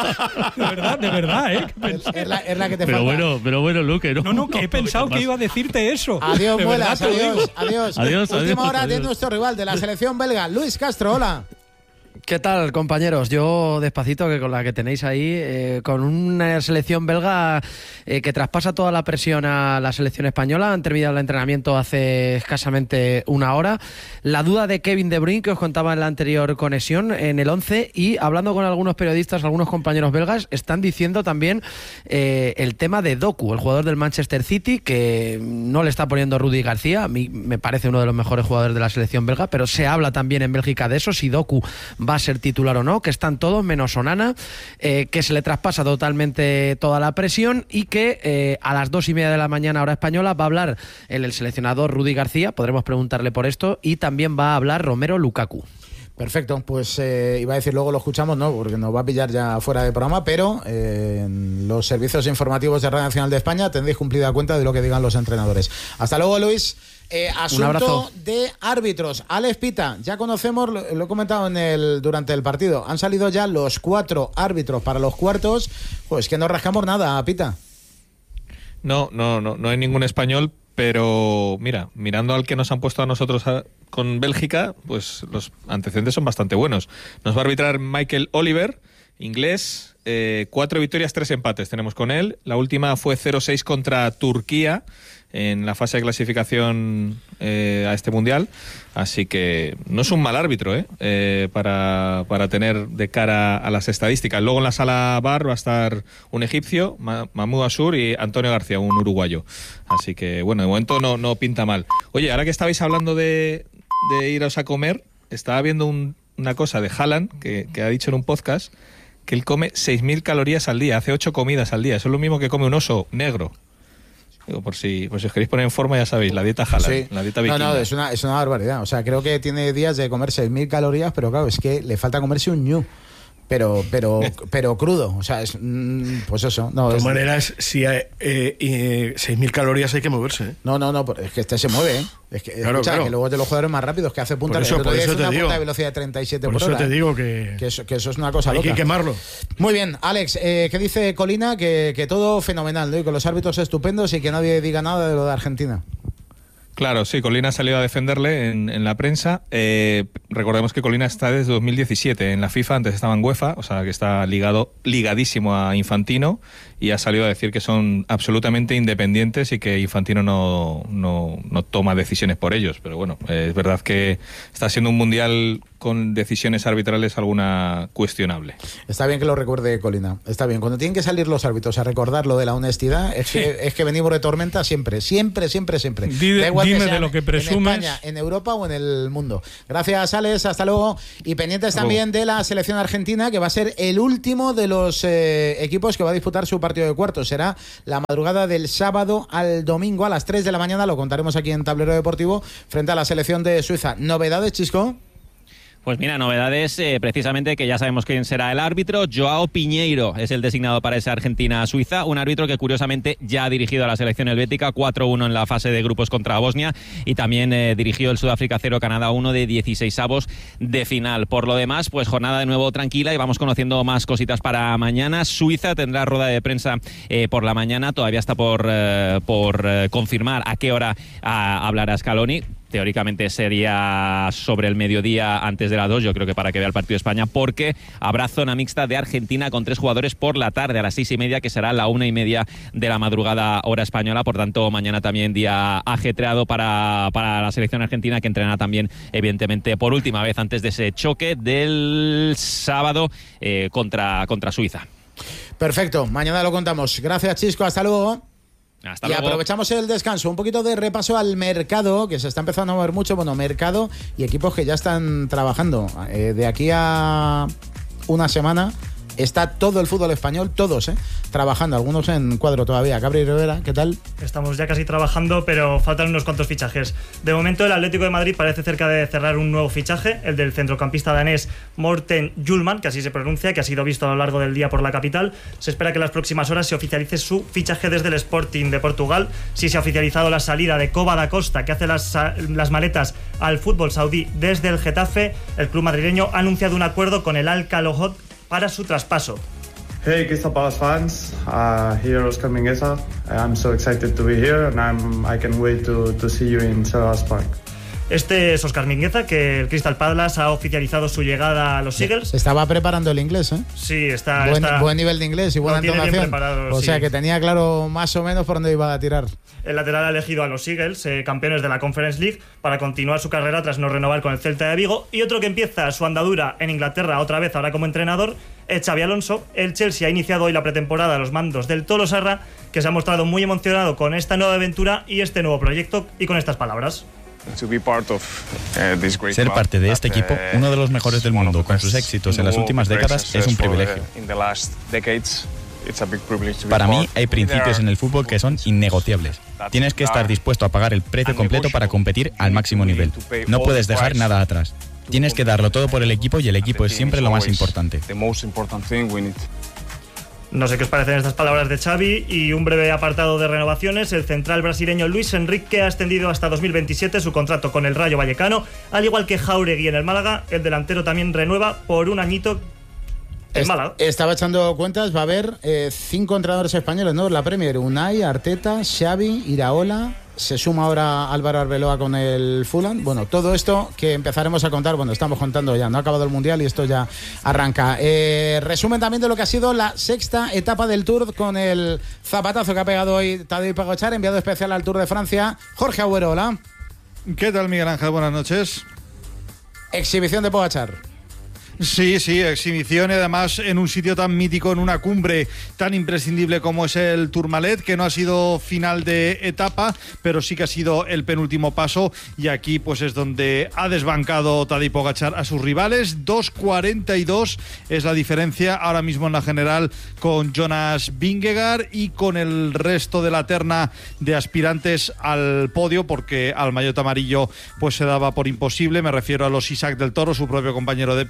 Speaker 4: De verdad, de verdad, ¿eh? Que
Speaker 1: Es,
Speaker 4: pensé-
Speaker 1: es la, es la que te
Speaker 9: Pero
Speaker 1: falta.
Speaker 9: bueno, pero bueno, Luque, no.
Speaker 4: No, no, que he pensado que iba a decirte eso.
Speaker 1: Adiós,
Speaker 4: De
Speaker 1: Muelas,
Speaker 4: verdad te lo
Speaker 1: adiós,
Speaker 4: digo.
Speaker 1: adiós.
Speaker 9: Adiós,
Speaker 1: Última
Speaker 9: adiós,
Speaker 1: hora de
Speaker 9: adiós.
Speaker 1: nuestro rival de la selección belga, Luis Castro, hola.
Speaker 11: ¿Qué tal, compañeros? Yo despacito, que con la que tenéis ahí, eh, con una selección belga eh, que traspasa toda la presión a la selección española. Han terminado el entrenamiento hace escasamente una hora. La duda de Kevin De Bruyne, que os contaba en la anterior conexión, en el once, y hablando con algunos periodistas, algunos compañeros belgas, están diciendo también eh, el tema de Doku, el jugador del Manchester City, que no le está poniendo Rudy García. A mí me parece uno de los mejores jugadores de la selección belga, pero se habla también en Bélgica de eso, si Doku va a ser titular o no, que están todos menos Onana, eh, que se le traspasa totalmente toda la presión y que eh, a las dos y media de la mañana hora española va a hablar el, el seleccionador Rudy García, podremos preguntarle por esto, y también va a hablar Romero Lukaku.
Speaker 1: Perfecto, pues eh, iba a decir luego lo escuchamos, no, porque nos va a pillar ya fuera de programa, pero eh, en los servicios informativos de Radio Nacional de España tendréis cumplida cuenta de lo que digan los entrenadores. Hasta luego, Luis. Eh, asunto
Speaker 11: abrazo.
Speaker 1: de árbitros. Alex Pita, ya conocemos, lo, lo he comentado en el, durante el partido, han salido ya los cuatro árbitros para los cuartos. Pues que no rascamos nada, Pita.
Speaker 12: No, no, no, no hay ningún español, pero mira, mirando al que nos han puesto a nosotros a- con Bélgica, pues los antecedentes son bastante buenos. Nos va a arbitrar Michael Oliver, inglés, eh, cuatro victorias, tres empates tenemos con él. La última fue cero seis contra Turquía en la fase de clasificación eh, a este mundial, así que no es un mal árbitro ¿eh? Eh, para, para tener de cara a las estadísticas. Luego en la sala V A R va a estar un egipcio, Ma- Mahmoud Asur, y Antonio García, un uruguayo, así que bueno, de momento no, no pinta mal. Oye, ahora que estabais hablando de, de iros a comer, estaba viendo un- una cosa de Haaland que, que ha dicho en un podcast que él come seis mil calorías al día, hace ocho comidas al día, eso es lo mismo que come un oso negro. Digo, por si, por si os queréis poner en forma, ya sabéis, la dieta Haaland,
Speaker 1: Sí.
Speaker 12: la dieta
Speaker 1: No,
Speaker 12: vikinga.
Speaker 1: no, es una, es una barbaridad. O sea, creo que tiene días de comer seis mil calorías, pero claro, es que le falta comerse un ñu. Pero, pero, pero crudo. O sea, es. mm, Pues eso. No,
Speaker 3: De
Speaker 1: es-
Speaker 3: todas maneras, si hay eh, eh, seis mil calorías hay que moverse. ¿eh?
Speaker 1: no, no, no, es que este se mueve, ¿eh? Es que,
Speaker 3: Claro,
Speaker 1: escucha,
Speaker 3: claro.
Speaker 1: que luego de los jugadores más rápidos que hace punta.
Speaker 3: Por eso-
Speaker 1: el otro
Speaker 3: por
Speaker 1: día
Speaker 3: eso
Speaker 1: hizo
Speaker 3: te
Speaker 1: una
Speaker 3: digo.
Speaker 1: punta de velocidad de treinta y siete
Speaker 3: Por
Speaker 1: por,
Speaker 3: eso
Speaker 1: hora.
Speaker 3: te
Speaker 1: ¿eh?
Speaker 3: digo que,
Speaker 1: Que eso, que eso es una cosa
Speaker 3: hay
Speaker 1: loca.
Speaker 3: que quemarlo.
Speaker 1: Muy bien, Alex, eh, ¿qué dice Colina? Que, que todo fenomenal, ¿no? Y con los árbitros estupendos y que nadie diga nada de lo de Argentina.
Speaker 12: Claro, sí, Colina ha salido a defenderle en, en la prensa. Eh, recordemos que Colina está desde dos mil diecisiete en la FIFA, antes estaba en UEFA, o sea que está ligado, ligadísimo a Infantino, y ha salido a decir que son absolutamente independientes y que Infantino no, no, no toma decisiones por ellos. Pero bueno, eh, es verdad que está siendo un mundial con decisiones arbitrales alguna cuestionable.
Speaker 1: Está bien que lo recuerde Colina, está bien. Cuando tienen que salir los árbitros a recordar lo de la honestidad, es que, es que venimos de tormenta siempre, siempre, siempre, siempre.
Speaker 4: Dime,
Speaker 1: da igual
Speaker 4: dime
Speaker 1: que sea
Speaker 4: de lo que presumes.
Speaker 1: En España, en Europa o en el mundo. Gracias, Alex, hasta luego. Y pendientes también de la selección argentina, que va a ser el último de los eh, equipos que va a disputar su partido de cuartos. Será la madrugada del sábado al domingo a las tres de la mañana, lo contaremos aquí en Tablero Deportivo, frente a la selección de Suiza. ¿Novedades, Chisco?
Speaker 13: Pues mira, novedades, eh, precisamente que ya sabemos quién será el árbitro. Joao Piñeiro es el designado para esa Argentina-Suiza, un árbitro que curiosamente ya ha dirigido a la selección helvética cuatro uno en la fase de grupos contra Bosnia, y también eh, dirigió el Sudáfrica cero Canadá uno de dieciseisavos de final. Por lo demás, pues jornada de nuevo tranquila y vamos conociendo más cositas para mañana. Suiza tendrá rueda de prensa eh, por la mañana, todavía está por, eh, por eh, confirmar a qué hora a, hablará Scaloni. Teóricamente sería sobre el mediodía, antes de las dos, yo creo que para que vea el partido de España, porque habrá zona mixta de Argentina con tres jugadores por la tarde, a las seis y media, que será la una y media de la madrugada hora española. Por tanto, mañana también día ajetreado para, para la selección argentina, que entrena también, evidentemente, por última vez antes de ese choque del sábado eh, contra, contra Suiza.
Speaker 1: Perfecto, mañana lo contamos. Gracias, Chisco, hasta luego.
Speaker 13: Hasta
Speaker 1: y
Speaker 13: luego.
Speaker 1: Aprovechamos el descanso, un poquito de repaso al mercado, que se está empezando a mover mucho. Bueno, mercado y equipos que ya están trabajando. Eh, de aquí a una semana está todo el fútbol español, todos, ¿eh? trabajando, algunos en cuadro todavía. Gabriel Rivera, ¿qué tal?
Speaker 14: Estamos ya casi trabajando, pero faltan unos cuantos fichajes. De momento, el Atlético de Madrid parece cerca de cerrar un nuevo fichaje, el del centrocampista danés Morten Hjulmand, que así se pronuncia, que ha sido visto a lo largo del día por la capital. Se espera que en las próximas horas se oficialice su fichaje desde el Sporting de Portugal. Sí se ha oficializado la salida de Coba da Costa, que hace las, las maletas al fútbol saudí desde el Getafe. El club madrileño ha anunciado un acuerdo con el Al-Khalojot para su traspaso.
Speaker 15: Hey, Crystal Palace fans, uh, here Oscar Mingueza. I'm so excited to be here and I'm, I can't wait to, to see you in Selhurst Park.
Speaker 14: Este es Oscar Mingueza, que el Crystal Palace ha oficializado su llegada a los Eagles.
Speaker 1: Estaba preparando el inglés, ¿eh?
Speaker 14: Sí, está...
Speaker 1: Buen,
Speaker 14: está
Speaker 1: buen nivel de inglés y buena entonación. O
Speaker 14: sí.
Speaker 1: sea, que tenía claro más o menos por dónde iba a tirar.
Speaker 14: El lateral ha elegido a los Eagles, eh, campeones de la Conference League, para continuar su carrera tras no renovar con el Celta de Vigo. Y otro que empieza su andadura en Inglaterra, otra vez ahora como entrenador, es Xabi Alonso. El Chelsea ha iniciado hoy la pretemporada a los mandos del Tolosarra, que se ha mostrado muy emocionado con esta nueva aventura y este nuevo proyecto, y con estas palabras.
Speaker 16: Ser parte de este equipo, uno de los mejores del mundo, con sus éxitos en las últimas décadas, es un privilegio. Para mí, hay principios en el fútbol que son innegociables. Tienes que estar dispuesto a pagar el precio completo para competir al máximo nivel. No puedes dejar nada atrás. Tienes que darlo todo por el equipo y el equipo es siempre lo más importante.
Speaker 14: No sé qué os parecen estas palabras de Xavi. Y un breve apartado de renovaciones. El central brasileño Luis Enrique ha extendido hasta dos mil veintisiete su contrato con el Rayo Vallecano, al igual que Jauregui en el Málaga. El delantero también renueva por un añito en Málaga.
Speaker 1: Estaba echando cuentas, va a haber eh, cinco entrenadores españoles, ¿no? La Premier: Unai, Arteta, Xavi, Iraola. Se suma ahora Álvaro Arbeloa con el Fulham. Bueno, todo esto que empezaremos a contar, bueno, estamos contando ya, no ha acabado el Mundial y esto ya arranca. Eh, resumen también de lo que ha sido la sexta etapa del Tour, con el zapatazo que ha pegado hoy Tadej Pogačar, enviado especial al Tour de Francia. Jorge Agüero, hola.
Speaker 17: ¿Qué tal, Miguel Ángel? Buenas noches.
Speaker 1: Exhibición de Pogačar.
Speaker 17: Sí, sí, exhibición, y además en un sitio tan mítico, en una cumbre tan imprescindible como es el Tourmalet, que no ha sido final de etapa, pero sí que ha sido el penúltimo paso, y aquí pues es donde ha desbancado Tadej Pogačar a sus rivales. dos cuarenta y dos es la diferencia ahora mismo en la general con Jonas Vingegaard y con el resto de la terna de aspirantes al podio, porque al maillot amarillo pues se daba por imposible. Me refiero a los Isaac del Toro, su propio compañero de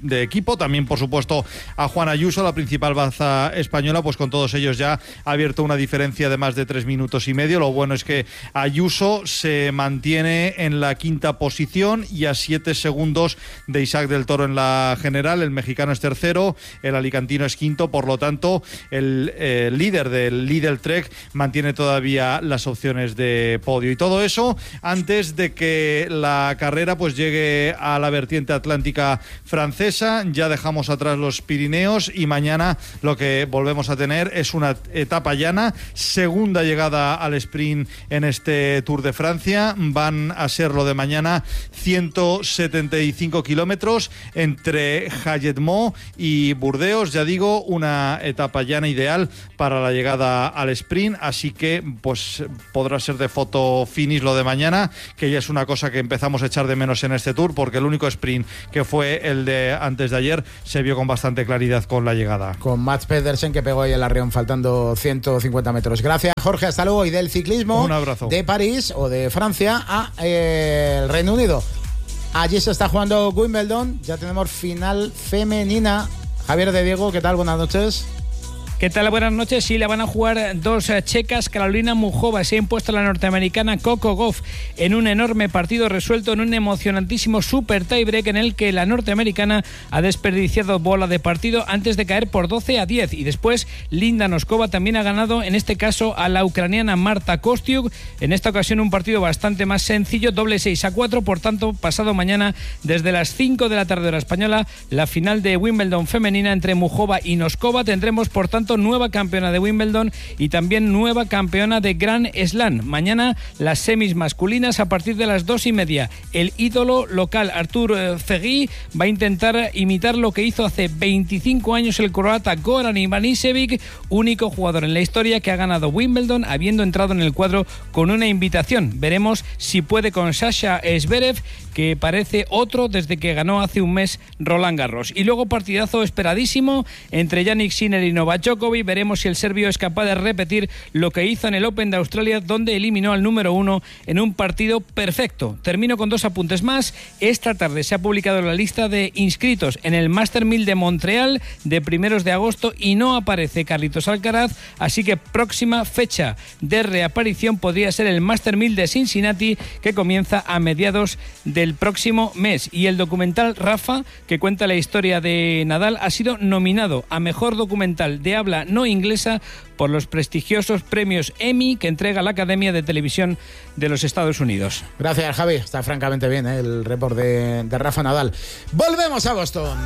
Speaker 17: de equipo. También, por supuesto, a Juan Ayuso, la principal baza española, pues con todos ellos ya ha abierto una diferencia de más de tres minutos y medio. Lo bueno es que Ayuso se mantiene en la quinta posición y a siete segundos de Isaac del Toro en la general. El mexicano es tercero, el alicantino es quinto, por lo tanto el eh, líder del Lidl Trek mantiene todavía las opciones de podio, y todo eso antes de que la carrera pues llegue a la vertiente atlántica francesa. Ya dejamos atrás los Pirineos y mañana lo que volvemos a tener es una etapa llana, segunda llegada al sprint en este Tour de Francia. Van a ser lo de mañana ciento setenta y cinco kilómetros entre Hayetmont y Burdeos. Ya digo, una etapa llana ideal para la llegada al sprint, así que pues podrá ser de foto finish lo de mañana, que ya es una cosa que empezamos a echar de menos en este Tour, porque el único sprint que fue el de antes de ayer se vio con bastante claridad con la llegada.
Speaker 1: Con Mats Pedersen, que pegó ahí el arrión faltando ciento cincuenta metros. Gracias, Jorge, hasta luego. Y del ciclismo,
Speaker 17: un abrazo,
Speaker 1: de París o de Francia a eh, el Reino Unido. Allí se está jugando Wimbledon, ya tenemos final femenina. Javier de Diego, ¿qué tal? Buenas noches.
Speaker 18: ¿Qué tal? Buenas noches. Sí, la van a jugar dos checas. Carolina Muchova se ha impuesto a la norteamericana Coco Gauff en un enorme partido resuelto en un emocionantísimo super tiebreak en el que la norteamericana ha desperdiciado bola de partido antes de caer por doce a diez, y después Linda Noskova también ha ganado, en este caso a la ucraniana Marta Kostyuk. En esta ocasión un partido bastante más sencillo, doble seis a cuatro. Por tanto, pasado mañana desde las cinco de la tarde hora española, la final de Wimbledon femenina entre Muchova y Noskova. Tendremos, por tanto, nueva campeona de Wimbledon y también nueva campeona de Grand Slam. Mañana las semis masculinas a partir de las dos y media. El ídolo local Artur Fegui va a intentar imitar lo que hizo hace veinticinco años el croata Goran Ivanisevic, único jugador en la historia que ha ganado Wimbledon habiendo entrado en el cuadro con una invitación. Veremos si puede con Sasha Zverev, que parece otro desde que ganó hace un mes Roland Garros. Y luego partidazo esperadísimo entre Jannik Sinner y Novak Djokovic. Veremos si el serbio es capaz de repetir lo que hizo en el Open de Australia, donde eliminó al número uno en un partido perfecto. Termino con dos apuntes más. Esta tarde se ha publicado la lista de inscritos en el Master mil de Montreal de primeros de agosto y no aparece Carlitos Alcaraz, así que próxima fecha de reaparición podría ser el Master mil de Cincinnati, que comienza a mediados del próximo mes. Y el documental Rafa, que cuenta la historia de Nadal, ha sido nominado a Mejor Documental de habla no inglesa por los prestigiosos premios Emmy que entrega la Academia de Televisión de los Estados Unidos.
Speaker 1: Gracias, Javi. Está francamente bien, ¿eh? El report de, de Rafa Nadal. Volvemos a Boston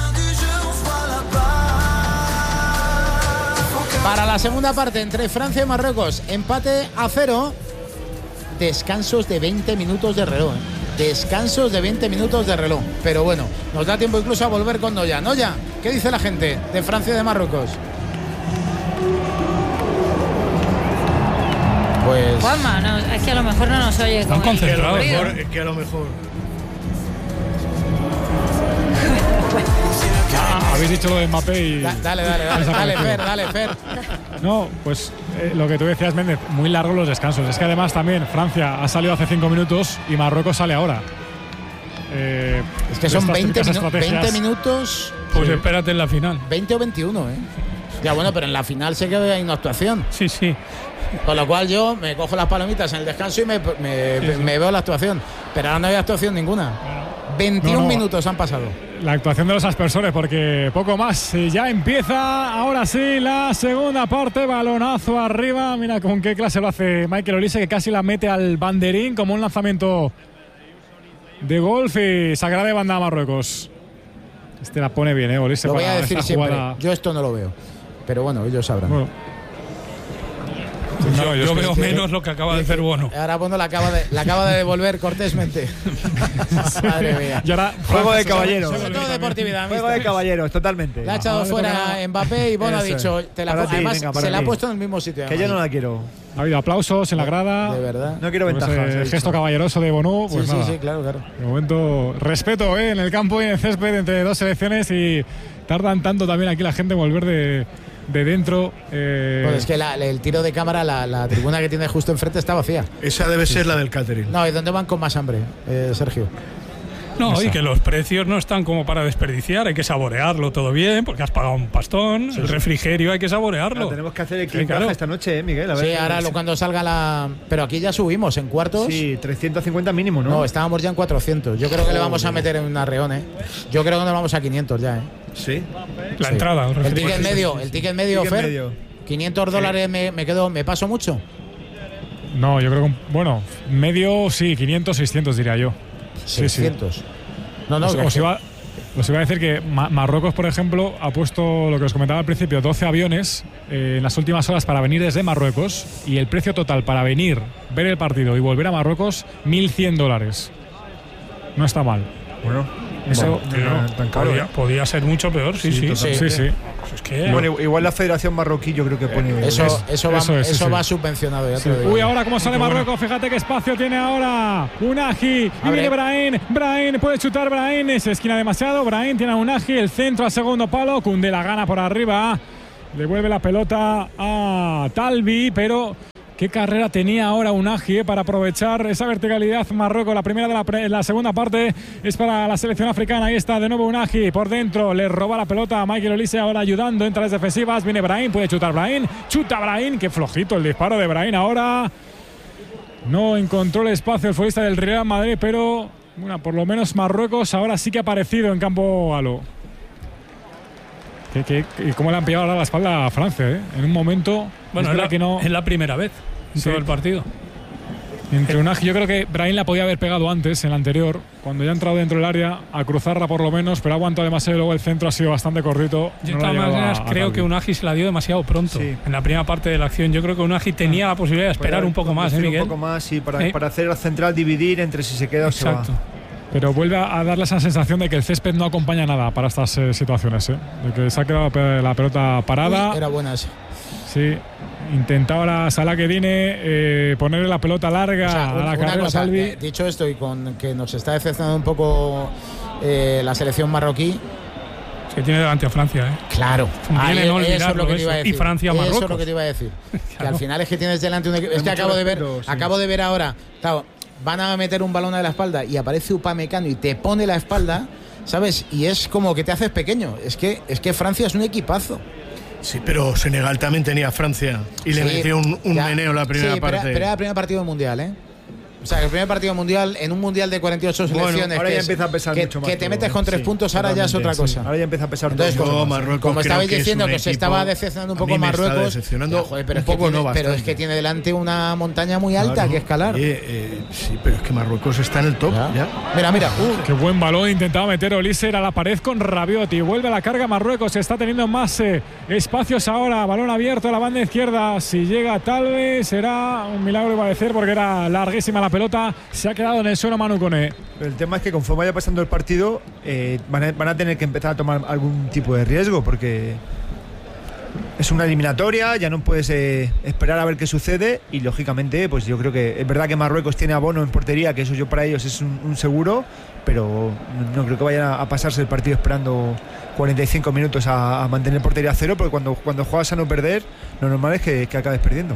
Speaker 1: para la segunda parte entre Francia y Marruecos. Empate a cero. Descansos de veinte minutos de reloj, ¿eh? Descansos de veinte minutos de reloj. Pero bueno, nos da tiempo incluso a volver con Noya. Noya, ¿qué dice la gente de Francia y de Marruecos? Pues...
Speaker 6: Juanma, no, es que a lo mejor no nos oye.
Speaker 3: Están concentrados. Que a lo mejor, es que a lo mejor.
Speaker 2: Ah, habéis dicho lo de Mbappé y...
Speaker 1: Da, dale, dale, dale, dale, Fer, dale, Fer.
Speaker 2: No, pues eh, lo que tú decías, Méndez, muy largos los descansos. Es que además también Francia ha salido hace cinco minutos y Marruecos sale ahora. Eh,
Speaker 1: es que son veinte, minu veinte minutos...
Speaker 4: Pues sí. Espérate en la final.
Speaker 1: veinte o veintiuno, ¿eh? Ya bueno, pero en la final sé que hay una actuación.
Speaker 4: Sí, sí.
Speaker 1: Con lo cual yo me cojo las palomitas en el descanso y me, me, sí, sí. me veo la actuación. Pero ahora no hay actuación ninguna. veintiún no, no. minutos han pasado.
Speaker 2: La actuación de los aspersores, porque poco más. Ya empieza, ahora sí, la segunda parte. Balonazo arriba. Mira con qué clase lo hace Michael Olise, que casi la mete al banderín como un lanzamiento de golf, y sacará de banda a Marruecos. Este la pone bien, ¿eh? Olise.
Speaker 1: Lo voy a decir siempre. Jugada... Yo esto no lo veo. Pero bueno, ellos sabrán. Bueno.
Speaker 4: No, yo, yo veo menos lo que acaba de hacer Bono.
Speaker 1: Ahora Bono la acaba de, la acaba de devolver cortésmente. Madre mía.
Speaker 5: Y ahora, juego de caballeros.
Speaker 1: Sobre todo deportividad.
Speaker 5: Juego de caballeros, totalmente.
Speaker 1: Le ha echado no, fuera no. Mbappé y Bono ha dicho. Te la ti, además, venga, se la ha puesto en el mismo sitio.
Speaker 5: Que yo no la quiero.
Speaker 2: Ha habido aplausos en la grada.
Speaker 1: De verdad.
Speaker 5: No quiero ventajas.
Speaker 2: Pues, eh, gesto caballeroso de Bono. Pues
Speaker 1: sí,
Speaker 2: nada.
Speaker 1: sí, sí, claro, claro.
Speaker 2: De momento, respeto ¿eh? en el campo y en el césped entre dos selecciones, y tardan tanto también aquí la gente en volver de. de dentro. Eh...
Speaker 1: Pues es que la, el tiro de cámara, la, la tribuna que tiene justo enfrente está vacía.
Speaker 3: Esa debe ser la del catering.
Speaker 1: No, ¿y dónde van con más hambre, eh, Sergio?
Speaker 4: No,
Speaker 2: Esa.
Speaker 4: y que los precios no están como para desperdiciar, hay que saborearlo todo bien, porque has pagado un pastón, sí, el refrigerio hay que saborearlo.
Speaker 5: Claro, tenemos que hacer el
Speaker 4: Sí,
Speaker 5: clic
Speaker 4: claro.
Speaker 5: esta noche, ¿eh, Miguel? A ver,
Speaker 1: Sí, ahora lo, cuando salga la... Pero aquí ya subimos en cuartos.
Speaker 5: Sí, trescientos cincuenta mínimo, ¿no?
Speaker 1: No, estábamos ya en cuatrocientos. Yo creo que le vamos a meter en un arreón, ¿eh? Yo creo que nos vamos a quinientos ya, ¿eh?
Speaker 3: Sí.
Speaker 4: La entrada.
Speaker 1: El
Speaker 4: refrigerio.
Speaker 1: ticket medio, el ticket medio,
Speaker 5: Ticket
Speaker 1: Fer.
Speaker 5: medio.
Speaker 1: quinientos dólares me, me quedo, ¿me paso mucho?
Speaker 2: No, yo creo que, bueno, medio sí, quinientos, seiscientos diría yo. Sí, sí.
Speaker 1: seiscientos. No, no,
Speaker 2: os,
Speaker 1: que-
Speaker 2: os iba, os iba a decir que Ma- Marruecos, por ejemplo, ha puesto lo que os comentaba al principio, doce aviones eh, en las últimas horas para venir desde Marruecos, y el precio total para venir, ver el partido y volver a Marruecos, mil cien dólares. No está mal.
Speaker 5: Bueno,
Speaker 2: Eso,
Speaker 4: Tío,
Speaker 5: tan caro,
Speaker 4: podía,
Speaker 5: ¿eh?
Speaker 4: podía ser mucho peor, sí, sí.
Speaker 2: sí, sí, sí.
Speaker 4: Pues es que,
Speaker 5: Bueno, igual la Federación Marroquí yo creo que pone...
Speaker 1: Eso, eso, va,
Speaker 2: eso
Speaker 1: eso,
Speaker 2: es, sí, sí.
Speaker 1: va subvencionado, ya te lo digo.
Speaker 2: Uy, ahora cómo sale Marruecos, fíjate qué espacio tiene ahora Unagi, y
Speaker 1: Abre.
Speaker 2: viene Brahim, Brahim, puede chutar Brahim, se esquina demasiado, Brahim tiene a Unagi, el centro al segundo palo, Koundé la gana por arriba, devuelve la pelota a Talbi, pero qué carrera tenía ahora Unagi eh, para aprovechar esa verticalidad Marruecos. La primera de la, pre- la segunda parte es para la selección africana. Ahí está de nuevo Unagi por dentro, le roba la pelota a Michael Olise, ahora ayudando entre las defensivas. Viene Brahim, puede chutar Brahim, chuta Brahim, qué flojito el disparo de Brahim ahora. No encontró el espacio el futbolista del Real Madrid, pero bueno, por lo menos Marruecos ahora sí que ha aparecido en campo Alo. ¿Qué, qué, y cómo le han pillado ahora la espalda a Francia, ¿eh? En un momento.
Speaker 4: bueno,
Speaker 2: es
Speaker 4: es la,
Speaker 2: verdad que no.
Speaker 4: es la primera vez en
Speaker 2: Sí.
Speaker 4: todo el partido.
Speaker 2: Entre Unagi, yo creo que Brahim la podía haber pegado antes, en la anterior, cuando ya ha entrado dentro del área, a cruzarla por lo menos, pero ha aguantado demasiado y luego el centro ha sido bastante cortito.
Speaker 4: Yo de
Speaker 2: no la
Speaker 4: todas
Speaker 2: llegaba
Speaker 4: maneras
Speaker 2: a
Speaker 4: creo
Speaker 2: Talbi.
Speaker 4: que Unagi se la dio demasiado pronto.
Speaker 5: Sí.
Speaker 4: En la primera parte de la acción yo creo que Unagi tenía la posibilidad de esperar
Speaker 5: Para
Speaker 4: un poco más, ¿eh,
Speaker 5: conducir
Speaker 4: Miguel?
Speaker 5: Un poco más, sí, para,
Speaker 4: Sí.
Speaker 5: para hacer la central dividir entre si se queda o se
Speaker 4: Exacto.
Speaker 5: va.
Speaker 2: Pero vuelve a darle esa sensación de que el césped no acompaña nada para estas eh, situaciones, ¿eh? De que se ha quedado pe- la pelota parada.
Speaker 1: Uy, era buena esa.
Speaker 2: Sí. Intentaba ahora Salah Kedine eh, ponerle la pelota larga
Speaker 1: O sea,
Speaker 2: a
Speaker 1: una,
Speaker 2: la
Speaker 1: una
Speaker 2: carrera
Speaker 1: cosa,
Speaker 2: Salvi.
Speaker 1: eh, dicho esto y con que nos está decepcionando un poco eh, la selección marroquí.
Speaker 4: Es que tiene delante a Francia, ¿eh?
Speaker 1: Claro,
Speaker 4: Conviene
Speaker 1: ahí-
Speaker 4: no
Speaker 1: eso es
Speaker 4: olvidarlo
Speaker 1: lo que te
Speaker 4: eso.
Speaker 1: iba a decir.
Speaker 4: Y Francia
Speaker 1: Eso es
Speaker 4: Marruecos.
Speaker 1: lo que te iba a decir. Que
Speaker 4: Claro.
Speaker 1: al final es que tienes delante un equipo. Es
Speaker 5: Hay
Speaker 1: que
Speaker 5: mucho
Speaker 1: acabo de ver,
Speaker 5: respeto, sí.
Speaker 1: acabo de ver ahora. Claro, van a meter un balón a la espalda y aparece Upamecano y te pone la espalda, ¿sabes? Y es como que te haces pequeño. Es que, es que Francia es un equipazo.
Speaker 3: Sí, pero Senegal también tenía a Francia y le
Speaker 1: Sí,
Speaker 3: metió un, un
Speaker 1: ya.
Speaker 3: meneo la primera
Speaker 1: Sí, pero,
Speaker 3: parte.
Speaker 1: pero era el primer partido del mundial, ¿eh? O sea, el primer partido mundial, en un mundial de cuarenta y ocho
Speaker 5: Bueno,
Speaker 1: selecciones,
Speaker 5: ahora
Speaker 1: que,
Speaker 5: ya
Speaker 1: es-
Speaker 5: empieza a pesar
Speaker 1: que,
Speaker 5: mucho más
Speaker 1: que te
Speaker 5: todo,
Speaker 1: metes
Speaker 5: ¿eh?
Speaker 1: con tres
Speaker 5: Sí,
Speaker 1: puntos, ahora ya es otra
Speaker 5: totalmente, sí.
Speaker 1: cosa.
Speaker 5: Ahora ya empieza a pesar
Speaker 1: Entonces,
Speaker 5: todo.
Speaker 1: como,
Speaker 3: Yo, Marruecos
Speaker 1: como
Speaker 3: creo
Speaker 1: estabais
Speaker 3: que es
Speaker 1: diciendo
Speaker 3: un
Speaker 1: que se
Speaker 3: equipo-
Speaker 1: estaba decepcionando un
Speaker 3: a
Speaker 1: poco
Speaker 3: mí me está
Speaker 1: Marruecos,
Speaker 3: decepcionando
Speaker 1: ya, joder, pero,
Speaker 3: un
Speaker 1: es que
Speaker 3: poco,
Speaker 1: tiene,
Speaker 3: no
Speaker 1: pero es
Speaker 3: bastante.
Speaker 1: que tiene delante una montaña muy alta
Speaker 3: Claro.
Speaker 1: que escalar.
Speaker 3: Oye, eh, sí, pero es que Marruecos está en el top. Ya.
Speaker 1: Mira, mira.
Speaker 2: Uh, qué buen balón intentaba meter Olise a la pared con Rabiot y vuelve a la carga Marruecos. Está teniendo más eh, espacios ahora. Balón abierto a la banda izquierda. Si llega tal vez será un milagro, iba a decir, porque era larguísima la pelota. Se ha quedado en el suelo Manu Koné.
Speaker 5: Pero el tema es que conforme vaya pasando el partido, eh, van, a, van a tener que empezar a tomar algún tipo de riesgo, porque es una eliminatoria, ya no puedes eh, esperar a ver qué sucede, y lógicamente, pues yo creo que es verdad que Marruecos tiene a Bono en portería, que eso yo para ellos es un, un seguro, pero no, no creo que vayan a, a pasarse el partido esperando cuarenta y cinco minutos a, a mantener portería a cero, porque cuando, cuando juegas a no perder, lo normal es que, que acabes perdiendo.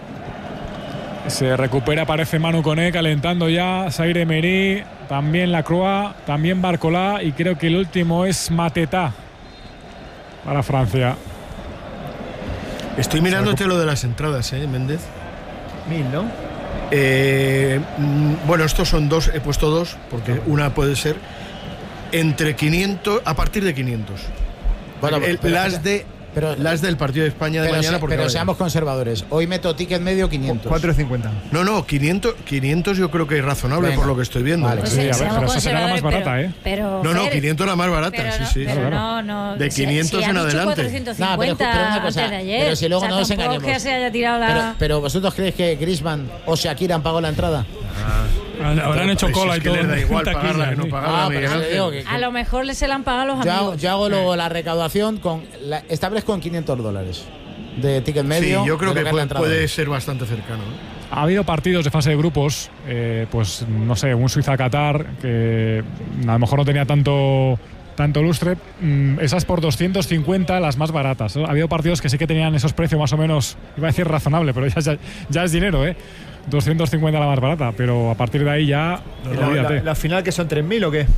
Speaker 2: Se recupera, aparece Manu Koné calentando ya. Zaire Emery, también Lacroix, también Barcola, y creo que el último es Mateta para Francia.
Speaker 3: Estoy mirándote lo de las entradas, ¿eh, Méndez?
Speaker 5: Mil, ¿no?
Speaker 3: Eh, mm, bueno, estos son dos, he puesto dos, porque una puede ser entre quinientos, a partir de quinientos.
Speaker 1: Bueno,
Speaker 3: El-
Speaker 1: pero-
Speaker 3: las de
Speaker 1: pero-
Speaker 3: las del partido de España de
Speaker 1: Pero,
Speaker 3: mañana.
Speaker 1: se-
Speaker 3: porque
Speaker 1: pero
Speaker 3: vaya.
Speaker 1: seamos conservadores. Hoy meto ticket medio quinientos.
Speaker 5: cuatro cincuenta.
Speaker 3: No, no, quinientos, quinientos yo creo que es razonable.
Speaker 1: Venga.
Speaker 3: por lo que estoy viendo.
Speaker 1: Vale.
Speaker 6: Pues
Speaker 2: Sí,
Speaker 6: sí,
Speaker 2: a ver,
Speaker 6: seamos
Speaker 2: pero esa será la más
Speaker 6: conservadores,
Speaker 2: barata,
Speaker 6: pero-
Speaker 2: ¿eh?
Speaker 6: Pero,
Speaker 3: No, no,
Speaker 6: Fer,
Speaker 3: quinientos la más barata,
Speaker 6: pero
Speaker 3: sí,
Speaker 6: no,
Speaker 3: sí.
Speaker 6: Pero
Speaker 2: Claro,
Speaker 6: no, no.
Speaker 3: De
Speaker 6: si-
Speaker 3: quinientos
Speaker 6: si
Speaker 3: en
Speaker 6: ha dicho
Speaker 3: adelante.
Speaker 6: cuatrocientos
Speaker 1: No, pero-
Speaker 6: cincuenta
Speaker 1: pero una cosa,
Speaker 6: antes de ayer.
Speaker 1: pero si luego
Speaker 6: O sea,
Speaker 1: no nos
Speaker 6: tampoco es
Speaker 1: engañemos.
Speaker 6: que se haya tirado la...
Speaker 1: Pero, pero vosotros creéis que Griezmann o Shakira han pagado la entrada.
Speaker 4: Habrán hecho
Speaker 3: Pues
Speaker 4: cola
Speaker 3: es
Speaker 4: y
Speaker 3: que
Speaker 4: todo.
Speaker 3: les da igual
Speaker 4: en taquilla,
Speaker 3: pagarla que no
Speaker 4: sí.
Speaker 3: pagarla,
Speaker 1: Ah,
Speaker 3: Miguel
Speaker 1: pero yo
Speaker 3: Ángel.
Speaker 1: digo que-
Speaker 6: A lo mejor le se la han pagado los
Speaker 1: Yo hago,
Speaker 6: amigos.
Speaker 1: yo hago luego la recaudación con la, establezco en quinientos dólares de ticket medio.
Speaker 3: Sí, yo creo
Speaker 1: de lo
Speaker 3: que
Speaker 1: es la
Speaker 3: puede,
Speaker 1: entrada.
Speaker 3: puede ser bastante cercano. ¿eh?
Speaker 2: Ha habido partidos de fase de grupos, eh, pues no sé, un Suiza-Qatar que a lo mejor no tenía tanto, tanto lustre. Mm, esas por doscientos cincuenta, las más baratas. Ha habido partidos que sí que tenían esos precios más o menos, iba a decir razonable, pero ya, ya, ya es dinero, ¿eh? doscientos cincuenta la más barata, pero a partir de ahí ya.
Speaker 5: ¿Y la, la, la final que son tres mil o qué?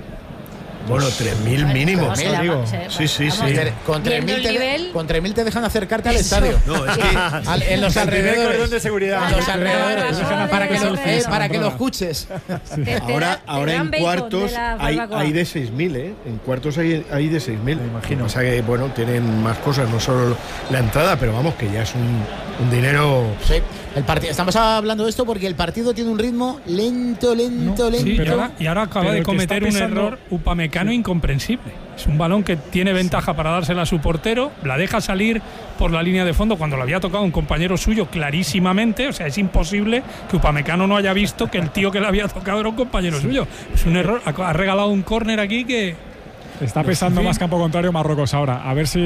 Speaker 3: Bueno, tres mil mínimo.
Speaker 6: Vamos,
Speaker 3: ¿no?
Speaker 6: digo.
Speaker 3: Sí, sí, sí.
Speaker 1: Con tres mil te, con tres mil te dejan acercarte al
Speaker 6: Eso.
Speaker 1: estadio.
Speaker 3: No, es que
Speaker 1: Al- en los alrededores.
Speaker 5: Cordón de seguridad.
Speaker 1: En los alrededores.
Speaker 6: Para
Speaker 1: Para que, lo,
Speaker 6: que
Speaker 1: eh,
Speaker 6: lo-
Speaker 1: para que lo escuches.
Speaker 6: Te- te
Speaker 3: Ahora,
Speaker 6: da- te
Speaker 3: ahora
Speaker 6: dan
Speaker 3: en
Speaker 6: bacon
Speaker 3: cuartos
Speaker 6: de la
Speaker 3: hay,
Speaker 6: barbacoa.
Speaker 3: hay de seis mil, ¿eh? En cuartos hay, hay de seis mil. Me imagino. Pasa que, bueno, tienen más cosas, no solo la entrada, pero vamos, que ya es un, un dinero.
Speaker 1: Sí, el partido. Estamos hablando de esto porque el partido tiene un ritmo lento, lento, lento.
Speaker 4: Sí, y, ahora, y ahora acaba
Speaker 2: pero
Speaker 4: de
Speaker 2: el que
Speaker 4: cometer
Speaker 2: está
Speaker 4: un
Speaker 2: pisando-
Speaker 4: error Upamecano incomprensible. Es un balón que tiene ventaja para dársela a su portero, la deja salir por la línea de fondo cuando le había tocado un compañero suyo clarísimamente. O sea, es imposible que Upamecano no haya visto que el tío que le había tocado era un compañero suyo. Es un error. Ha ha regalado un córner aquí que.
Speaker 2: Está pesando
Speaker 4: En fin.
Speaker 2: más campo contrario Marruecos ahora. A ver si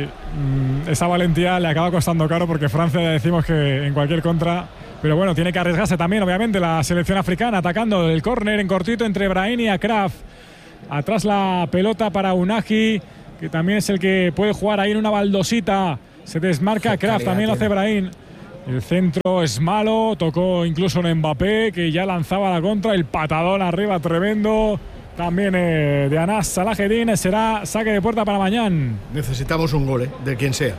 Speaker 2: mm, esa valentía le acaba costando caro, porque Francia ya decimos que en cualquier contra. Pero bueno, tiene que arriesgarse también, obviamente, la selección africana atacando el córner en cortito entre Brahim y Akraf. Atrás la pelota para Unagi, que también es el que puede jugar ahí en una baldosita. Se desmarca Akraf, también lo hace Brahim. El centro es malo, tocó incluso en Mbappé, que ya lanzaba la contra. El patadón arriba tremendo. También eh, de Anas Salahedin. Será saque de puerta para mañana.
Speaker 3: Necesitamos un gol, ¿eh? De quien sea.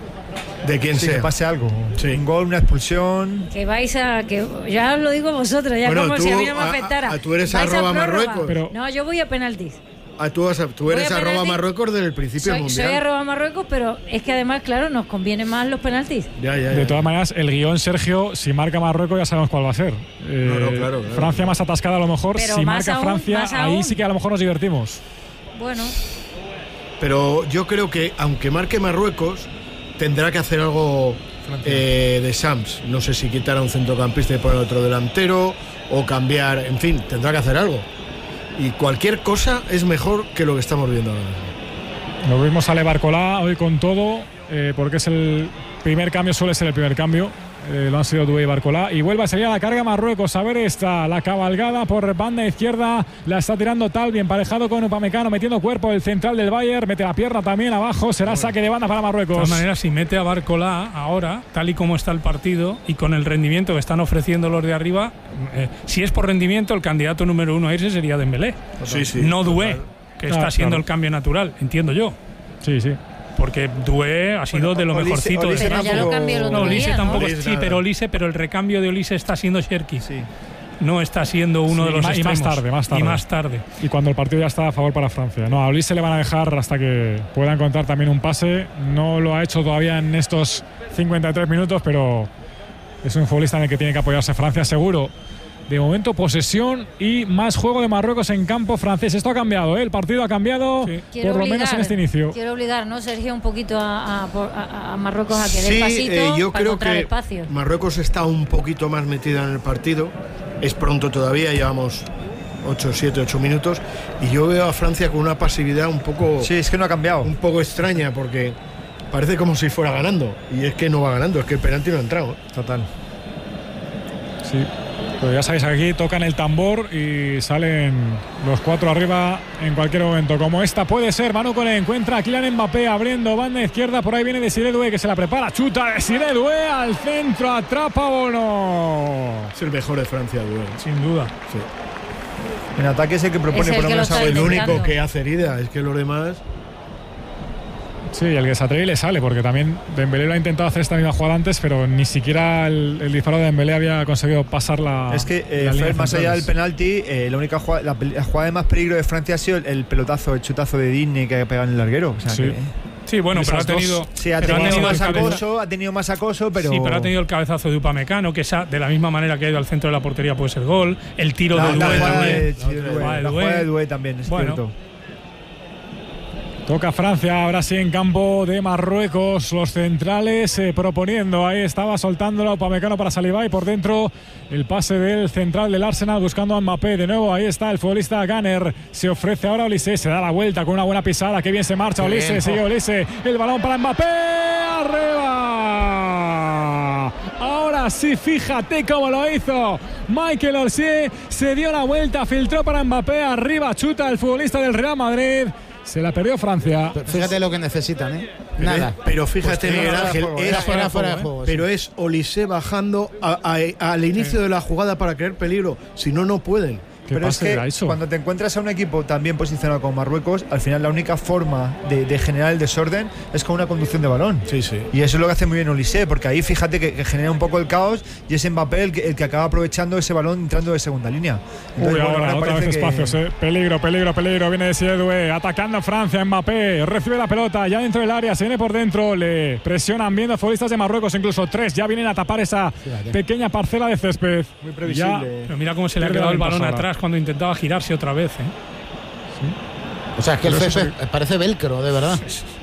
Speaker 3: De quien
Speaker 5: Sí,
Speaker 3: sea.
Speaker 5: que pase algo.
Speaker 3: Sí.
Speaker 5: Un gol, una expulsión.
Speaker 6: Que vais a. Que ya os lo digo vosotros, ya
Speaker 3: Bueno,
Speaker 6: como
Speaker 3: tú,
Speaker 6: si a mí no me
Speaker 3: a-
Speaker 6: afectara.
Speaker 3: a- tú eres
Speaker 6: Vais a
Speaker 3: arroba
Speaker 6: prórroga.
Speaker 3: Marruecos.
Speaker 2: Pero-
Speaker 6: No, yo voy a penaltis.
Speaker 3: Ah, tú, vas a- tú eres
Speaker 6: Voy a
Speaker 3: arroba
Speaker 6: penalti.
Speaker 3: Marruecos desde el principio del
Speaker 6: Soy, soy
Speaker 3: mundial.
Speaker 6: arroba Marruecos, pero es que además, claro, nos convienen más los penaltis.
Speaker 3: Ya, ya,
Speaker 2: De
Speaker 3: ya.
Speaker 2: todas maneras, el guión, Sergio, si marca Marruecos ya sabemos cuál va a ser. Eh,
Speaker 3: No, no, claro, claro.
Speaker 2: Francia más atascada a lo mejor.
Speaker 6: Pero
Speaker 2: Si
Speaker 6: más
Speaker 2: marca
Speaker 6: aún,
Speaker 2: Francia,
Speaker 6: más
Speaker 2: ahí
Speaker 6: aún.
Speaker 2: sí que a lo mejor nos divertimos.
Speaker 6: Bueno,
Speaker 3: Pero yo creo que, aunque marque Marruecos, tendrá que hacer algo eh, de Sams. No sé si quitar a un centrocampista y poner otro delantero, o cambiar, en fin, tendrá que hacer algo. Y cualquier cosa es mejor que lo que estamos viendo ahora mismo.
Speaker 2: Lo vimos a Le Barcolá hoy con todo, eh, porque es el primer cambio, suele ser el primer cambio. Eh, lo han sido Dubé y Barcolá. Y vuelve a salir a la carga Marruecos. A ver esta, la cabalgada por banda izquierda. La está tirando Talbi, emparejado con Upamecano, metiendo cuerpo el central del Bayern. Mete la pierna también abajo. Será saque de banda para
Speaker 4: De
Speaker 2: Marruecos.
Speaker 4: todas maneras, si mete a Barcolá ahora, tal y como está el partido y con el rendimiento que están ofreciendo los de arriba, eh, si es por rendimiento, el candidato número uno a irse sería Dembélé.
Speaker 3: Sí, sí.
Speaker 4: No Doué, que
Speaker 2: Ah,
Speaker 4: está siendo
Speaker 2: claro.
Speaker 4: el cambio natural, entiendo yo.
Speaker 2: Sí, sí.
Speaker 4: Porque Doué ha sido
Speaker 5: Bueno,
Speaker 4: de lo
Speaker 5: Olise-
Speaker 4: mejorcito.
Speaker 5: Olise
Speaker 4: de
Speaker 6: pero ya lo cambió el otro
Speaker 4: No, Olise
Speaker 6: día, ¿no?
Speaker 4: tampoco.
Speaker 3: Olise
Speaker 4: sí,
Speaker 3: nada.
Speaker 4: pero Olise, pero el recambio de Olise está siendo Cherki.
Speaker 5: Sí.
Speaker 4: No está siendo uno
Speaker 2: Sí,
Speaker 4: de los
Speaker 2: y ma- y más
Speaker 4: extremos.
Speaker 2: tarde, más tarde.
Speaker 4: Y más tarde.
Speaker 2: Y cuando el partido ya está a favor para Francia. No, a Olise le van a dejar hasta que pueda encontrar también un pase. No lo ha hecho todavía en estos cincuenta y tres minutos, pero es un futbolista en el que tiene que apoyarse Francia, seguro. De momento, posesión y más juego de Marruecos en campo francés. Esto ha cambiado, ¿eh? El partido ha cambiado,
Speaker 6: quiero
Speaker 2: por lo
Speaker 6: obligar,
Speaker 2: menos en este inicio.
Speaker 6: Quiero obligar, ¿no, Sergio? Un poquito a, a- a- a Marruecos a que dé
Speaker 3: Sí,
Speaker 6: el pasito
Speaker 3: eh, yo
Speaker 6: para
Speaker 3: creo
Speaker 6: encontrar
Speaker 3: que
Speaker 6: espacio.
Speaker 3: Marruecos está un poquito más metida en el partido. Es pronto todavía, llevamos ocho, siete, ocho minutos. Y yo veo a Francia con una pasividad un poco.
Speaker 5: Sí, es que no ha cambiado.
Speaker 3: Un poco extraña, porque parece como si fuera ganando. Y es que no va ganando, es que el penalti no ha entrado. ¿eh?
Speaker 5: Total.
Speaker 2: Sí. Pero ya sabéis, aquí tocan el tambor y salen los cuatro arriba en cualquier momento. Como esta puede ser, Manu Kone encuentra a Kylian Mbappé abriendo banda izquierda. Por ahí viene Desiré Doué, que se la prepara. Chuta Desiré Doué al centro, atrapa Bono.
Speaker 3: Es el mejor de Francia, Doué.
Speaker 4: Sin duda.
Speaker 3: Sí.
Speaker 5: En ataque es el que propone
Speaker 6: Es el
Speaker 5: por lo
Speaker 6: que lo
Speaker 5: menos
Speaker 6: está
Speaker 5: a-
Speaker 3: El único
Speaker 6: intentando.
Speaker 3: que hace herida, es que los demás.
Speaker 2: Sí, el que se atreve y le sale, porque también Dembélé lo ha intentado hacer esta misma jugada antes, pero ni siquiera el, el disparo de Dembélé había conseguido pasar la.
Speaker 5: Es que, eh,
Speaker 2: la línea
Speaker 5: Fer, más allá del
Speaker 2: centrales.
Speaker 5: penalti, eh, la única jugada, la, pel- la jugada de más peligro de Francia ha sido el, el pelotazo, el chutazo de Disney que ha pegado en el larguero. O sea
Speaker 2: Sí.
Speaker 5: que-
Speaker 4: Sí, bueno, pero ha
Speaker 2: Esas dos.
Speaker 4: tenido.
Speaker 5: sí, ha
Speaker 4: pero ha
Speaker 5: tenido
Speaker 4: tenido
Speaker 5: más
Speaker 4: el cabeza-
Speaker 5: acoso, ha tenido más acoso, pero.
Speaker 4: Sí, pero ha tenido el cabezazo de Upamecano, que esa, de la misma manera que ha ido al centro de la portería puede ser gol. El tiro
Speaker 5: la,
Speaker 4: de
Speaker 5: la
Speaker 4: Doué
Speaker 5: jugada
Speaker 4: también.
Speaker 5: de, sí, de
Speaker 4: La
Speaker 5: Doué,
Speaker 4: jugada de
Speaker 5: la
Speaker 4: Doué.
Speaker 5: jugada de Doué también, es
Speaker 4: Bueno.
Speaker 5: cierto.
Speaker 2: Toca Francia, ahora sí en campo de Marruecos, los centrales eh, proponiendo, ahí estaba soltándolo Upamecano para Saliba y por dentro el pase del central del Arsenal buscando a Mbappé, de nuevo ahí está el futbolista Gunner, se ofrece ahora Olise, se da la vuelta con una buena pisada, que bien se marcha
Speaker 1: Qué
Speaker 2: Olise,
Speaker 1: bien.
Speaker 2: sigue Olise, el balón para Mbappé, arriba, ahora sí, fíjate cómo lo hizo Michael Olise, se dio la vuelta, filtró para Mbappé, arriba chuta el futbolista del Real Madrid. Se la perdió Francia.
Speaker 1: Fíjate lo que necesitan, ¿eh? Nada.
Speaker 3: Pero, pero fíjate,
Speaker 1: Pues
Speaker 3: Miguel
Speaker 1: era
Speaker 3: Ángel,
Speaker 1: fuera de
Speaker 3: es,
Speaker 1: juego, era fuera de juego,
Speaker 3: pero
Speaker 1: sí.
Speaker 3: es Olise bajando a- a- al inicio de la jugada para crear peligro. Si no, no pueden.
Speaker 5: Pero es que cuando te encuentras a un equipo tan bien posicionado como Marruecos, al final la única forma de, de generar el desorden es con una conducción de balón.
Speaker 3: Sí, sí.
Speaker 5: Y eso es lo que hace muy bien Olise, porque ahí fíjate que, que genera un poco el caos y es Mbappé el que, el que acaba aprovechando ese balón entrando de segunda línea. Entonces,
Speaker 2: Uy,
Speaker 5: bueno,
Speaker 2: ahora,
Speaker 5: ahora
Speaker 2: otra
Speaker 5: parece
Speaker 2: vez
Speaker 5: que-
Speaker 2: espacios, eh. Peligro, peligro, peligro. Viene de Siedue, atacando a Francia, Mbappé. Recibe la pelota ya dentro del área, se viene por dentro. Le presionan viendo futbolistas de Marruecos, incluso tres. Ya vienen a tapar esa
Speaker 4: Fíjate.
Speaker 2: pequeña parcela de césped.
Speaker 5: Muy
Speaker 4: previsible. Pero mira cómo se le ha quedado el balón atrás cuando intentaba girarse otra vez. ¿eh?
Speaker 1: O sea, es que el
Speaker 2: Pero eso
Speaker 1: césped parece velcro, de verdad.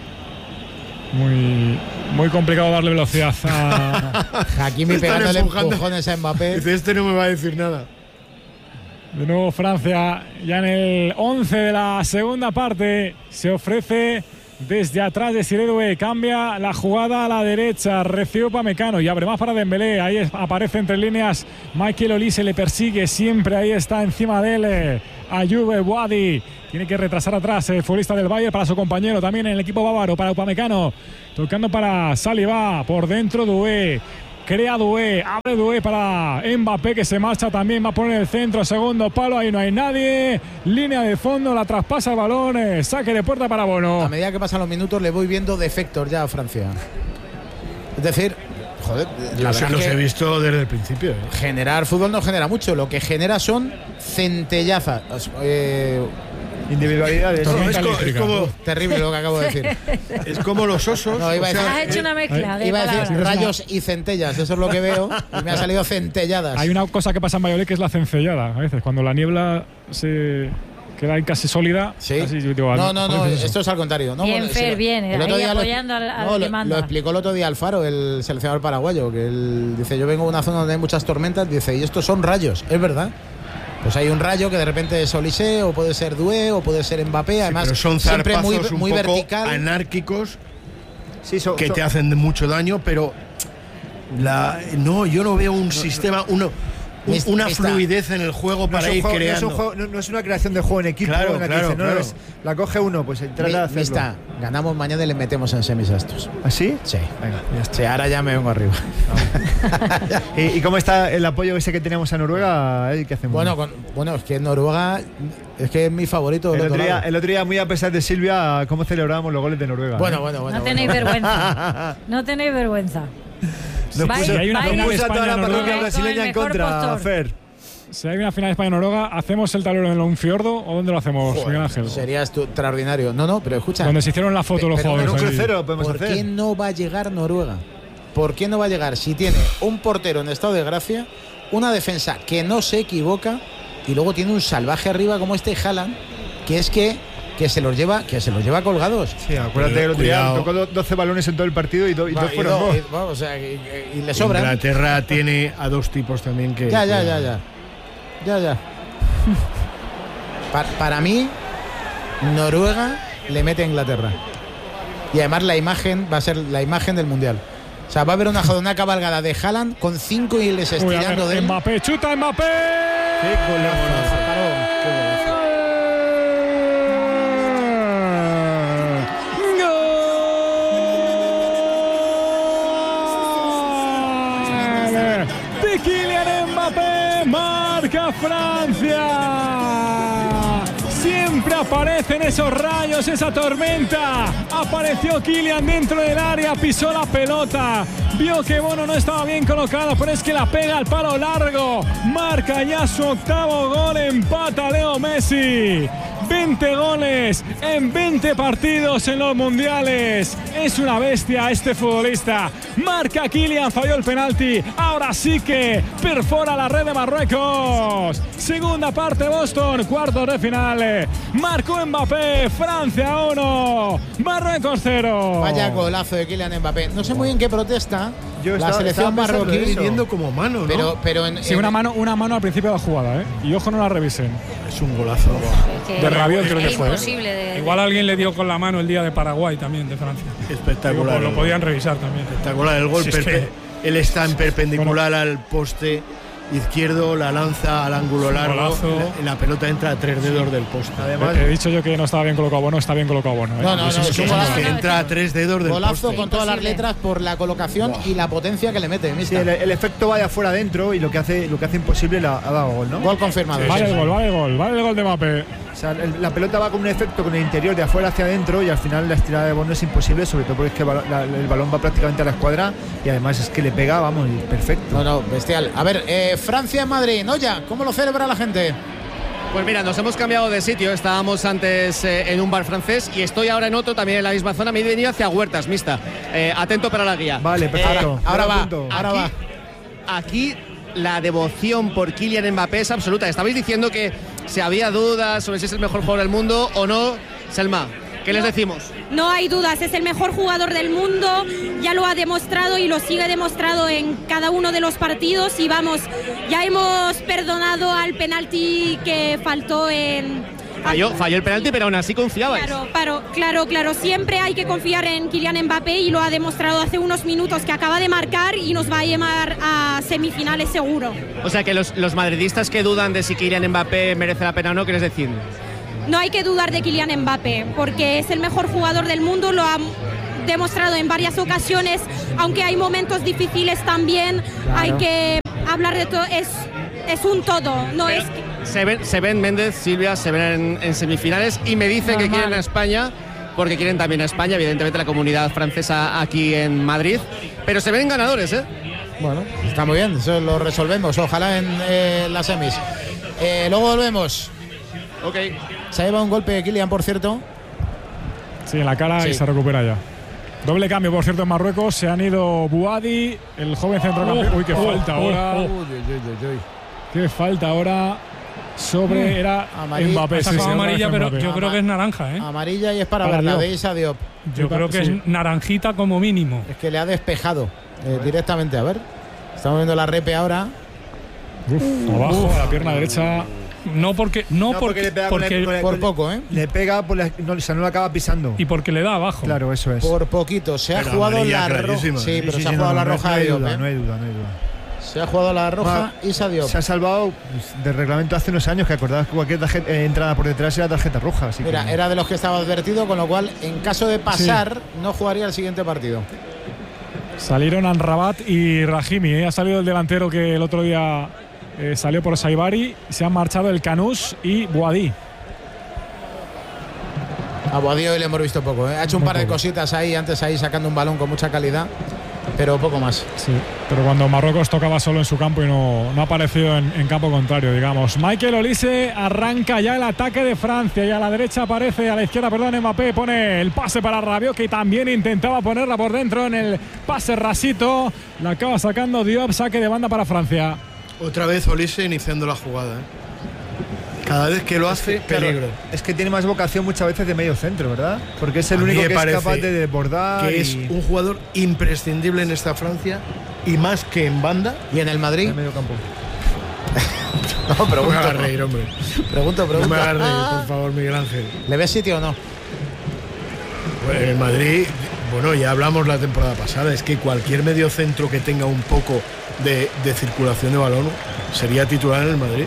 Speaker 2: Muy, muy complicado darle velocidad a.
Speaker 1: Hakimi
Speaker 2: Están
Speaker 1: pegándole
Speaker 2: empujando.
Speaker 1: empujones a Mbappé.
Speaker 3: Dice, este no me va a decir nada.
Speaker 2: De nuevo Francia, ya en el once de la segunda parte, se ofrece desde atrás de Siredue, cambia la jugada a la derecha, recibe Upamecano y abre más para Dembélé, ahí es- aparece entre líneas Michael Olise, le persigue siempre, ahí está encima de él, Ayube Wadi, tiene que retrasar atrás el futbolista del Bayern para su compañero, también en el equipo bávaro, para Upamecano, tocando para Saliba, por dentro Doué. Crea Doué, abre Doué para Mbappé que se marcha también, va a poner el centro, segundo palo, ahí no hay nadie, línea de fondo, la traspasa el balón, eh, saque de puerta para Bono.
Speaker 1: A medida que pasan los minutos le voy viendo defectos ya a Francia. Es decir, joder,
Speaker 3: Yo
Speaker 1: la
Speaker 3: se
Speaker 1: verdad
Speaker 3: los
Speaker 1: que
Speaker 3: he visto desde el principio. ¿eh?
Speaker 1: generar fútbol no genera mucho, lo que genera son centellazas. Eh,
Speaker 5: Individualidades.
Speaker 1: Tormenta
Speaker 3: Es co- es
Speaker 1: eléctrica.
Speaker 3: como-
Speaker 1: Terrible lo que acabo de decir.
Speaker 3: Es como los osos.
Speaker 1: No, iba a
Speaker 3: o sea,
Speaker 1: decir-
Speaker 6: Has hecho una mezcla de
Speaker 1: Iba a decir
Speaker 6: palabras.
Speaker 1: rayos y centellas, eso es lo que veo, y me ha salido centelladas.
Speaker 2: Hay una cosa que pasa en Valladolid que es la cencellada, a veces, cuando la niebla se queda ahí casi sólida.
Speaker 1: Sí.
Speaker 2: casi, yo digo,
Speaker 1: No, no, no,
Speaker 2: ¿cómo dices eso?
Speaker 1: esto es al contrario. No,
Speaker 6: Bien,
Speaker 1: bueno,
Speaker 6: Fer,
Speaker 1: lo-
Speaker 6: bien,
Speaker 1: el otro
Speaker 6: ahí
Speaker 1: día lo-
Speaker 6: apoyando al- al
Speaker 1: no,
Speaker 6: que
Speaker 1: lo,
Speaker 6: manda.
Speaker 1: lo explicó el otro día Alfaro, el seleccionador paraguayo, que él dice, yo vengo de una zona donde hay muchas tormentas, dice, y estos son rayos, es verdad. Pues hay un rayo que de repente es Olise, o puede ser Doué, o puede ser Mbappé, además
Speaker 3: pero son
Speaker 1: siempre muy,
Speaker 3: zarpazos un
Speaker 1: muy
Speaker 3: poco
Speaker 1: vertical.
Speaker 3: anárquicos
Speaker 5: Sí, son-
Speaker 3: que
Speaker 5: son-
Speaker 3: te hacen de mucho daño, pero la, no, yo no veo un sistema, uno, un-
Speaker 1: Mis-
Speaker 3: una
Speaker 1: mista.
Speaker 3: fluidez en el juego
Speaker 5: No
Speaker 3: para
Speaker 5: es, un
Speaker 3: ir
Speaker 5: juego- no, es
Speaker 3: creando.
Speaker 5: un juego- no- no es una creación de juego en equipo.
Speaker 3: Claro,
Speaker 5: en la que
Speaker 3: claro,
Speaker 5: dice, no,
Speaker 3: claro.
Speaker 5: es- la coge uno, pues trata de
Speaker 1: Mi-
Speaker 5: hacerlo.
Speaker 1: Mista, ganamos mañana y le metemos en semis a estos.
Speaker 5: ¿Así?
Speaker 1: Sí. Sí, ahora ya me vengo arriba.
Speaker 5: ¿Y, y cómo está el apoyo ese que teníamos a Noruega? eh? ¿Qué hacemos?
Speaker 1: Bueno, con- bueno, es que Noruega es que es mi favorito del
Speaker 5: el,
Speaker 1: otro
Speaker 5: otro día,
Speaker 1: lado.
Speaker 5: el otro día, muy a pesar de Silvia, cómo celebrábamos los goles de Noruega.
Speaker 1: Bueno,
Speaker 5: ¿eh?
Speaker 1: bueno, bueno.
Speaker 6: No
Speaker 1: bueno.
Speaker 6: tenéis vergüenza. No tenéis vergüenza.
Speaker 5: Nos
Speaker 6: Vais-
Speaker 5: puso,
Speaker 2: hay una
Speaker 5: nos
Speaker 2: final
Speaker 5: puso a toda la
Speaker 2: España-Noruega.
Speaker 5: parroquia
Speaker 6: Con el
Speaker 5: brasileña en
Speaker 6: mejor
Speaker 5: contra,
Speaker 6: postor.
Speaker 5: Fer.
Speaker 2: Si hay una final España-Noruega, ¿hacemos el tablero en un fiordo o dónde lo hacemos,
Speaker 1: Joder,
Speaker 2: Miguel Ángel?
Speaker 1: sería estu- extraordinario. No, no, pero escucha.
Speaker 2: Donde se hicieron la foto los
Speaker 1: Pero-
Speaker 2: jugadores.
Speaker 5: En un
Speaker 2: ahí.
Speaker 5: crucero lo podemos
Speaker 1: ¿Por
Speaker 5: hacer.
Speaker 1: qué no va a llegar Noruega? ¿Por qué no va a llegar si tiene un portero en estado de gracia, una defensa que no se equivoca y luego tiene un salvaje arriba como este Haaland, que es que, que se los lleva que se los lleva colgados?
Speaker 5: Sí, acuérdate que el otro día
Speaker 3: Cuidado.
Speaker 5: tocó do- doce balones en todo el partido y, do- y
Speaker 1: Va,
Speaker 5: dos
Speaker 1: y
Speaker 5: fueron
Speaker 1: do-
Speaker 5: gol.
Speaker 1: y- bueno, o sea, y, y- y le sobran.
Speaker 3: Inglaterra tiene a dos tipos también que.
Speaker 1: Ya, ya,
Speaker 3: que-
Speaker 1: ya, ya. Ya, ya. Pa- para mí, Noruega le mete a Inglaterra. Y además la imagen va a ser la imagen del Mundial. O sea, va a haber una, una cabalgada de Haaland con cinco y les
Speaker 2: Uy, a ver,
Speaker 1: estirando de él.
Speaker 2: Mbappé, chuta Mbappé.
Speaker 5: Qué golazo.
Speaker 2: ¡Gol! De Kylian Mbappé, marca Francia. Siempre aparecen esos rayos, esa tormenta. Apareció Kylian dentro del área, pisó la pelota. Vio que Bono no estaba bien colocado, pero es que la pega al palo largo. Marca ya su octavo gol, empata Leo Messi. veinte goles en veinte partidos en los mundiales. Es una bestia este futbolista. Marca Kylian, falló el penalti. Ahora sí que perfora la red de Marruecos. Segunda parte Boston, cuartos de final. Marcó Mbappé, Francia uno, Marruecos cero.
Speaker 1: Vaya golazo de Kylian Mbappé. No sé muy bien qué protesta
Speaker 5: Yo
Speaker 1: la
Speaker 5: estaba-
Speaker 1: selección
Speaker 5: estaba pensando
Speaker 1: marroquí.
Speaker 5: eso.
Speaker 3: Viendo como mano, ¿no?
Speaker 1: Pero, pero en,
Speaker 2: Sí,
Speaker 1: en-
Speaker 2: una mano, una mano al principio de la jugada, ¿eh? Y ojo, no la revisen.
Speaker 3: es un golazo.
Speaker 6: Es que
Speaker 2: De Rabiot creo
Speaker 6: es
Speaker 2: que fue, ¿eh?
Speaker 6: imposible de-
Speaker 4: Igual alguien le dio con la mano el día de Paraguay también, de Francia.
Speaker 3: Espectacular.
Speaker 4: Digo, lo podían revisar también.
Speaker 3: Espectacular el gol.
Speaker 4: Si es
Speaker 3: perpe-
Speaker 4: que-
Speaker 3: Él está en perpendicular al poste izquierdo, la lanza al ángulo largo, la, la pelota entra a tres dedos del poste.
Speaker 2: Además, he dicho yo que no estaba bien colocado Bono, está bien colocado Bono. ¿eh?
Speaker 1: No, no, no,
Speaker 3: es que,
Speaker 1: golazo,
Speaker 3: que entra a tres dedos del
Speaker 1: golazo
Speaker 3: poste.
Speaker 1: con todas las letras por la colocación wow. y la potencia que le mete.
Speaker 5: Sí, el, el efecto va de afuera adentro y lo que hace lo que hace imposible la, ha dado gol, ¿no?
Speaker 1: Gol confirmado.
Speaker 2: Sí, vale sí, el gol, vale el gol, vale el gol de Mbappé.
Speaker 5: O sea, el, la pelota va con un efecto con el interior de afuera hacia adentro y al final la estirada de Bono es imposible, sobre todo porque es que la, la, el balón va prácticamente a la escuadra y además es que le pega, vamos, perfecto.
Speaker 1: No, no, bestial. A ver, eh, Francia en Madrid, ¿no? Ya, ¿cómo lo celebra la gente?
Speaker 7: Pues mira, nos hemos cambiado de sitio. Estábamos antes eh, en un bar francés y estoy ahora en otro, también en la misma zona. Me he venido hacia Huertas, mixta. Eh, atento para la guía.
Speaker 5: Vale, perfecto.
Speaker 7: Eh, ahora va,
Speaker 5: punto.
Speaker 7: ahora va. Aquí la devoción por Kylian Mbappé es absoluta. Estabais diciendo que si había dudas sobre si es el mejor jugador del mundo o no. Selma, ¿qué les decimos?
Speaker 19: No hay dudas, es el mejor jugador del mundo, ya lo ha demostrado y lo sigue demostrado en cada uno de los partidos y vamos, ya hemos perdonado al penalti que faltó en...
Speaker 7: Falló, falló el penalti, pero aún así confiabais.
Speaker 19: Claro, claro, claro, claro, siempre hay que confiar en Kylian Mbappé y lo ha demostrado hace unos minutos que acaba de marcar y nos va a llevar a semifinales seguro.
Speaker 7: O sea que los, los madridistas que dudan de si Kylian Mbappé merece la pena o no, ¿qué les decir?
Speaker 19: No hay que dudar de Kylian Mbappé, porque es el mejor jugador del mundo, lo ha demostrado en varias ocasiones, aunque hay momentos difíciles también, claro. Hay que hablar de todo, es, es un todo, no Pero es que...
Speaker 7: se, ven, se ven Méndez, Silvia, se ven en, en semifinales y me dicen Normal. que quieren a España, porque quieren también a España, evidentemente la comunidad francesa aquí en Madrid, pero se ven ganadores, ¿eh?
Speaker 1: Bueno, está muy bien, eso lo resolvemos, ojalá en eh, las semis. Eh, luego volvemos.
Speaker 7: Ok.
Speaker 1: Se ha llevado un golpe de Kylian, por cierto.
Speaker 2: Sí, en la cara sí. Y se recupera ya. Doble cambio, por cierto, en Marruecos. Se han ido Bouadi, el joven centrocampista. Oh, Uy, qué oh, falta oh, ahora. Oh, oh. Uy, uy, uy, uy. Qué falta ahora sobre. Era Amarilla, Mbappé.
Speaker 4: Sí, sí, amarilla, pero
Speaker 2: Mbappé.
Speaker 4: Yo creo que es naranja, ¿eh?
Speaker 1: Amarilla y es para, para ver la de Issa Diop.
Speaker 4: Yo creo que sí. Es naranjita como mínimo.
Speaker 1: Es que le ha despejado eh, directamente. A ver. Estamos viendo la repe ahora.
Speaker 2: Uf, abajo, Uf. a la pierna derecha.
Speaker 4: No porque no, no porque, porque,
Speaker 1: porque
Speaker 5: por,
Speaker 1: por poco, ¿eh?
Speaker 5: Le pega, por la, no, o sea, no lo acaba pisando.
Speaker 4: Y porque le da abajo.
Speaker 5: Claro, eso es.
Speaker 1: Por poquito. Se pero ha jugado la roja. Sí, sí, pero sí, se sí, ha jugado no, la roja.
Speaker 5: No hay,
Speaker 1: Diop,
Speaker 5: duda,
Speaker 1: ¿eh?
Speaker 5: no hay duda, no hay duda.
Speaker 1: Se ha jugado la roja y se ha Diop.
Speaker 5: Se ha salvado del reglamento hace unos años que acordabas que cualquier tarjeta, eh, entrada por detrás era tarjeta roja. Así
Speaker 1: Mira,
Speaker 5: que...
Speaker 1: era de los que estaba advertido, con lo cual, en caso de pasar, sí. no jugaría el siguiente partido.
Speaker 2: Salieron Anrabat y Rahimi. ¿eh? Ha salido el delantero que el otro día eh, salió por Saibari. Se han marchado el Canús y Bouadi.
Speaker 1: A Bouadi hoy le hemos visto poco. ¿eh? Ha hecho un Muy par poco. de cositas ahí, antes ahí sacando un balón con mucha calidad, pero poco más.
Speaker 2: Sí, pero cuando Marruecos tocaba solo en su campo y no, no ha aparecido en, en campo contrario, digamos. Michael Olise arranca ya el ataque de Francia y a la derecha aparece, a la izquierda, perdón, Mbappé pone el pase para Rabiot, que también intentaba ponerla por dentro en el pase rasito. La acaba sacando Diop, saque de banda para Francia.
Speaker 3: Otra vez Olise iniciando la jugada, ¿eh? Cada vez que lo hace,
Speaker 5: es que, peligro. Claro, es que tiene más vocación muchas veces de medio centro, ¿verdad? Porque es el a único que es capaz de desbordar.
Speaker 3: Que
Speaker 5: y...
Speaker 3: es un jugador imprescindible en esta Francia y más que en banda.
Speaker 1: ¿Y en el Madrid?
Speaker 5: En medio campo.
Speaker 3: no, pregunto. No me hagas reír, hombre.
Speaker 1: Pregunto, pregunto.
Speaker 3: No me hagas reír, por favor, Miguel Ángel.
Speaker 1: ¿Le ves sitio o no?
Speaker 3: Bueno, en el Madrid, bueno, ya hablamos la temporada pasada, es que cualquier medio centro que tenga un poco de, de circulación de balón sería titular en el Madrid.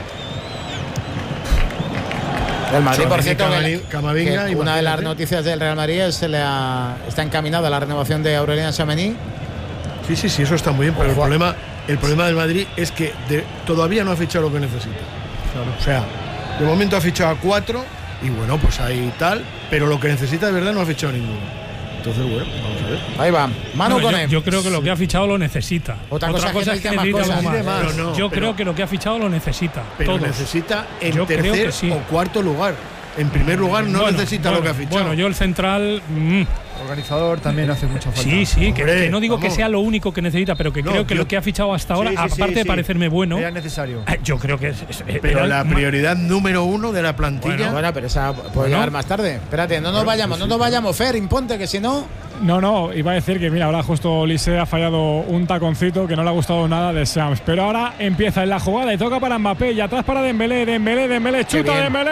Speaker 1: El Madrid, por cierto,
Speaker 3: Camavinga,
Speaker 1: que
Speaker 3: y
Speaker 1: una de las noticias del Real Madrid es se le ha, está encaminada la renovación de Aurélien Tchouaméni.
Speaker 3: Sí, sí, sí, eso está muy bien, pero el problema, el problema del Madrid es que de, todavía no ha fichado lo que necesita. Claro. O sea, de momento ha fichado a cuatro y bueno, pues ahí tal, pero lo que necesita de verdad no ha fichado ninguno. Entonces, bueno, vamos a ver.
Speaker 1: Ahí va. Manu
Speaker 4: no,
Speaker 1: con
Speaker 4: yo,
Speaker 1: él.
Speaker 4: yo creo que lo que ha fichado lo necesita.
Speaker 1: Otra, Otra cosa, cosa es que, que necesita
Speaker 4: más.
Speaker 1: Más.
Speaker 4: Más.
Speaker 3: No, no,
Speaker 4: yo
Speaker 3: pero,
Speaker 4: creo que lo que ha fichado lo necesita.
Speaker 3: Pero
Speaker 4: todos.
Speaker 3: necesita en
Speaker 4: yo
Speaker 3: tercer
Speaker 4: sí.
Speaker 3: o cuarto lugar. En primer lugar, no
Speaker 4: bueno,
Speaker 3: necesita
Speaker 4: bueno,
Speaker 3: lo que ha fichado.
Speaker 4: Bueno, yo el central. Mmm.
Speaker 5: Organizador también hace mucha falta.
Speaker 4: Sí, sí, que, que no digo vamos. que sea lo único que necesita, pero que no, creo que yo, lo que ha fichado hasta ahora, sí, sí, aparte sí, de parecerme bueno,
Speaker 5: era necesario.
Speaker 4: Yo creo que es. es
Speaker 3: pero la prioridad número uno de la plantilla.
Speaker 1: Bueno, bueno pero esa puede bueno. llegar más tarde. Espérate, no nos bueno, vayamos, no nos vayamos, Fer, imponte, que si no.
Speaker 2: No, no, iba a decir que mira, ahora justo Olise ha fallado un taconcito que no le ha gustado nada de Shams. Pero ahora empieza en la jugada y toca para Mbappé y atrás para Dembélé, Dembélé, Dembélé, chuta Dembélé.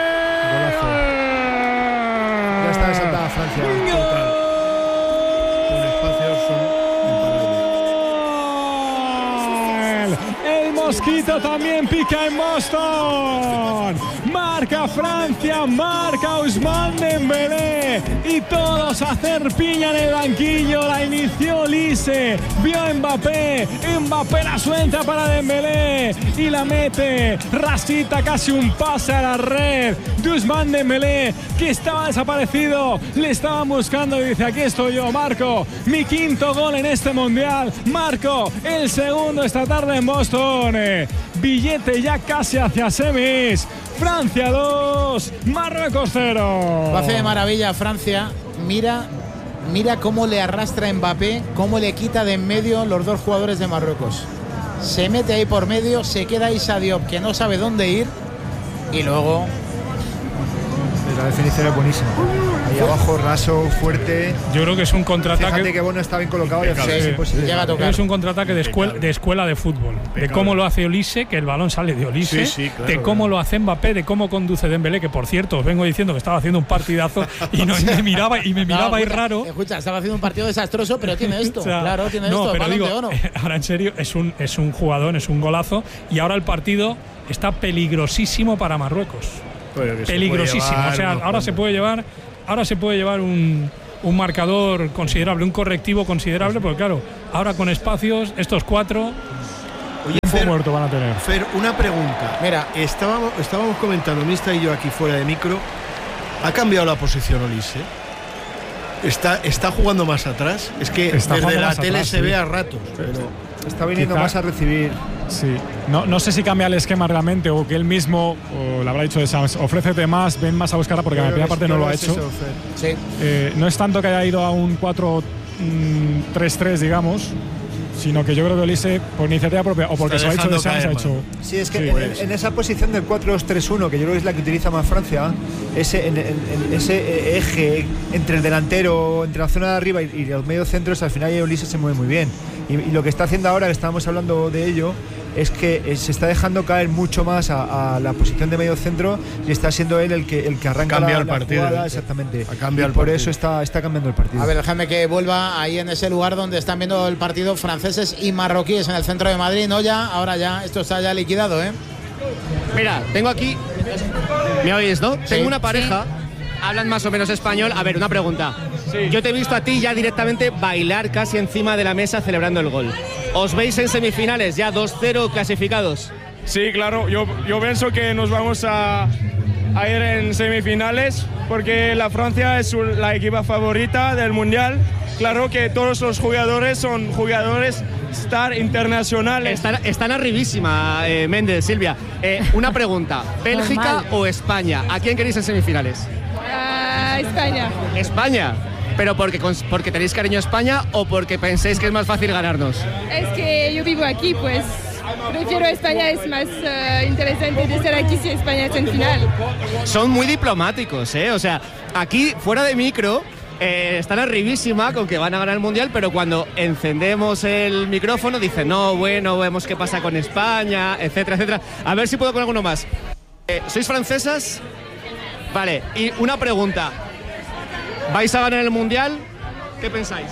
Speaker 5: Ya está desatada Francia.
Speaker 3: Total. Con espacios son
Speaker 2: Mosquito también pica en Boston. Marca Francia, marca Ousmane Dembélé. Y todos a hacer piña en el banquillo. La inició Olise. Vio a Mbappé. Mbappé la suelta para Dembélé. Y la mete. Rasita casi un pase a la red de Ousmane Dembélé, que estaba desaparecido. Le estaban buscando y dice: aquí estoy yo, marco mi quinto gol en este mundial. Marco el segundo esta tarde en Boston. Billete ya casi hacia semis. Francia dos, Marruecos cero.
Speaker 1: Lo hace de maravilla Francia. Mira, mira cómo le arrastra a Mbappé, cómo le quita de en medio los dos jugadores de Marruecos. Se mete ahí por medio, se queda Issa Diop, que no sabe dónde ir, y luego...
Speaker 5: La definición es buenísima. Ahí abajo, raso, fuerte.
Speaker 4: Yo creo que es un contraataque.
Speaker 5: Fíjate que Bono está bien colocado. Y
Speaker 4: sí, sí, pues, llega a tocar. Es un contraataque de escuela, de escuela de fútbol. Pecado. De cómo lo hace Olise, que el balón sale de Olise. Sí, sí, claro, de cómo claro. lo hace Mbappé, de cómo conduce Dembélé, que por cierto, os vengo diciendo que estaba haciendo un partidazo y, no, y me miraba y me miraba no, ahí
Speaker 1: escucha,
Speaker 4: raro.
Speaker 1: Escucha, estaba haciendo un partido desastroso, pero tiene esto. O sea, claro, tiene
Speaker 4: no,
Speaker 1: esto.
Speaker 4: Pero digo,
Speaker 1: de oro.
Speaker 4: Ahora en serio, es un, es un jugador, es un golazo. Y ahora el partido está peligrosísimo para Marruecos. Peligrosísimo, llevar, o sea, ahora cuenta. se puede llevar, ahora se puede llevar un, un marcador considerable, un correctivo considerable, porque claro, ahora con espacios, estos cuatro,
Speaker 3: Oye,
Speaker 4: Fer, muerto van a tener.
Speaker 3: Fer, una pregunta. Mira, estábamos, estábamos comentando, Mista y yo aquí fuera de micro, ¿ha cambiado la posición Olise? ¿Está, está jugando más atrás? Es que está desde la tele atrás, se sí. ve a ratos, pero...
Speaker 5: Está viniendo
Speaker 2: Quizá,
Speaker 5: más a recibir.
Speaker 2: Sí, no, no sé si cambia el esquema realmente o que él mismo, o le habrá dicho de Sams, ofrécete más, ven más a buscarla, porque en la primera parte no lo ha hecho. Eso,
Speaker 1: sí.
Speaker 2: eh, no es tanto que haya ido a un cuatro tres tres, digamos, sino que yo creo que Olise, por iniciativa propia o porque se lo ha dicho de Sams, ha hecho.
Speaker 5: Sí, es que sí, en, pues. en esa posición del cuatro dos tres uno, que yo creo que es la que utiliza más Francia, ese, en, en, en ese eje entre el delantero, entre la zona de arriba y, y los medios centros, al final Olise se mueve muy bien. Y, y lo que está haciendo ahora, que estábamos hablando de ello, es que se está dejando caer mucho más a, a la posición de medio centro y está siendo él el que, el que arranca
Speaker 3: Cambia
Speaker 5: la,
Speaker 3: el
Speaker 5: la
Speaker 3: partido,
Speaker 5: jugada.
Speaker 3: ¿eh?
Speaker 5: Exactamente.
Speaker 3: Ha cambiado
Speaker 5: y por
Speaker 3: el
Speaker 5: eso está, está cambiando el partido.
Speaker 1: A ver, déjame que vuelva ahí en ese lugar donde están viendo el partido franceses y marroquíes en el centro de Madrid. No ya, ahora ya, esto está ya liquidado, ¿eh?
Speaker 7: Mira, tengo aquí... ¿Me oís, no? Sí. Tengo una pareja... Sí. Hablan más o menos español. A ver, una pregunta. Sí. Yo te he visto a ti ya directamente bailar casi encima de la mesa celebrando el gol. ¿Os veis en semifinales ya dos cero clasificados?
Speaker 20: Sí, claro. Yo, yo pienso que nos vamos a, a ir en semifinales porque la Francia es la equipa favorita del Mundial. Claro que todos los jugadores son jugadores star internacionales.
Speaker 7: Están, están arribísima, eh, Méndez, Silvia. Eh, una pregunta. ¿Bélgica Normal. o España? ¿A quién queréis en semifinales?
Speaker 21: Uh, España.
Speaker 7: España. ¿Pero porque, porque tenéis cariño a España o porque pensáis que es más fácil ganarnos?
Speaker 21: Es que yo vivo aquí, pues prefiero España, es más uh, interesante de estar aquí si España está en final.
Speaker 7: Son muy diplomáticos, ¿eh? O sea, aquí, fuera de micro, eh, están arribísima con que van a ganar el Mundial, pero cuando encendemos el micrófono dicen, no, bueno, vemos qué pasa con España, etcétera, etcétera. A ver si puedo con alguno más. Eh, ¿Sois francesas? Vale, y una pregunta. ¿Vais a ganar el Mundial? ¿Qué pensáis?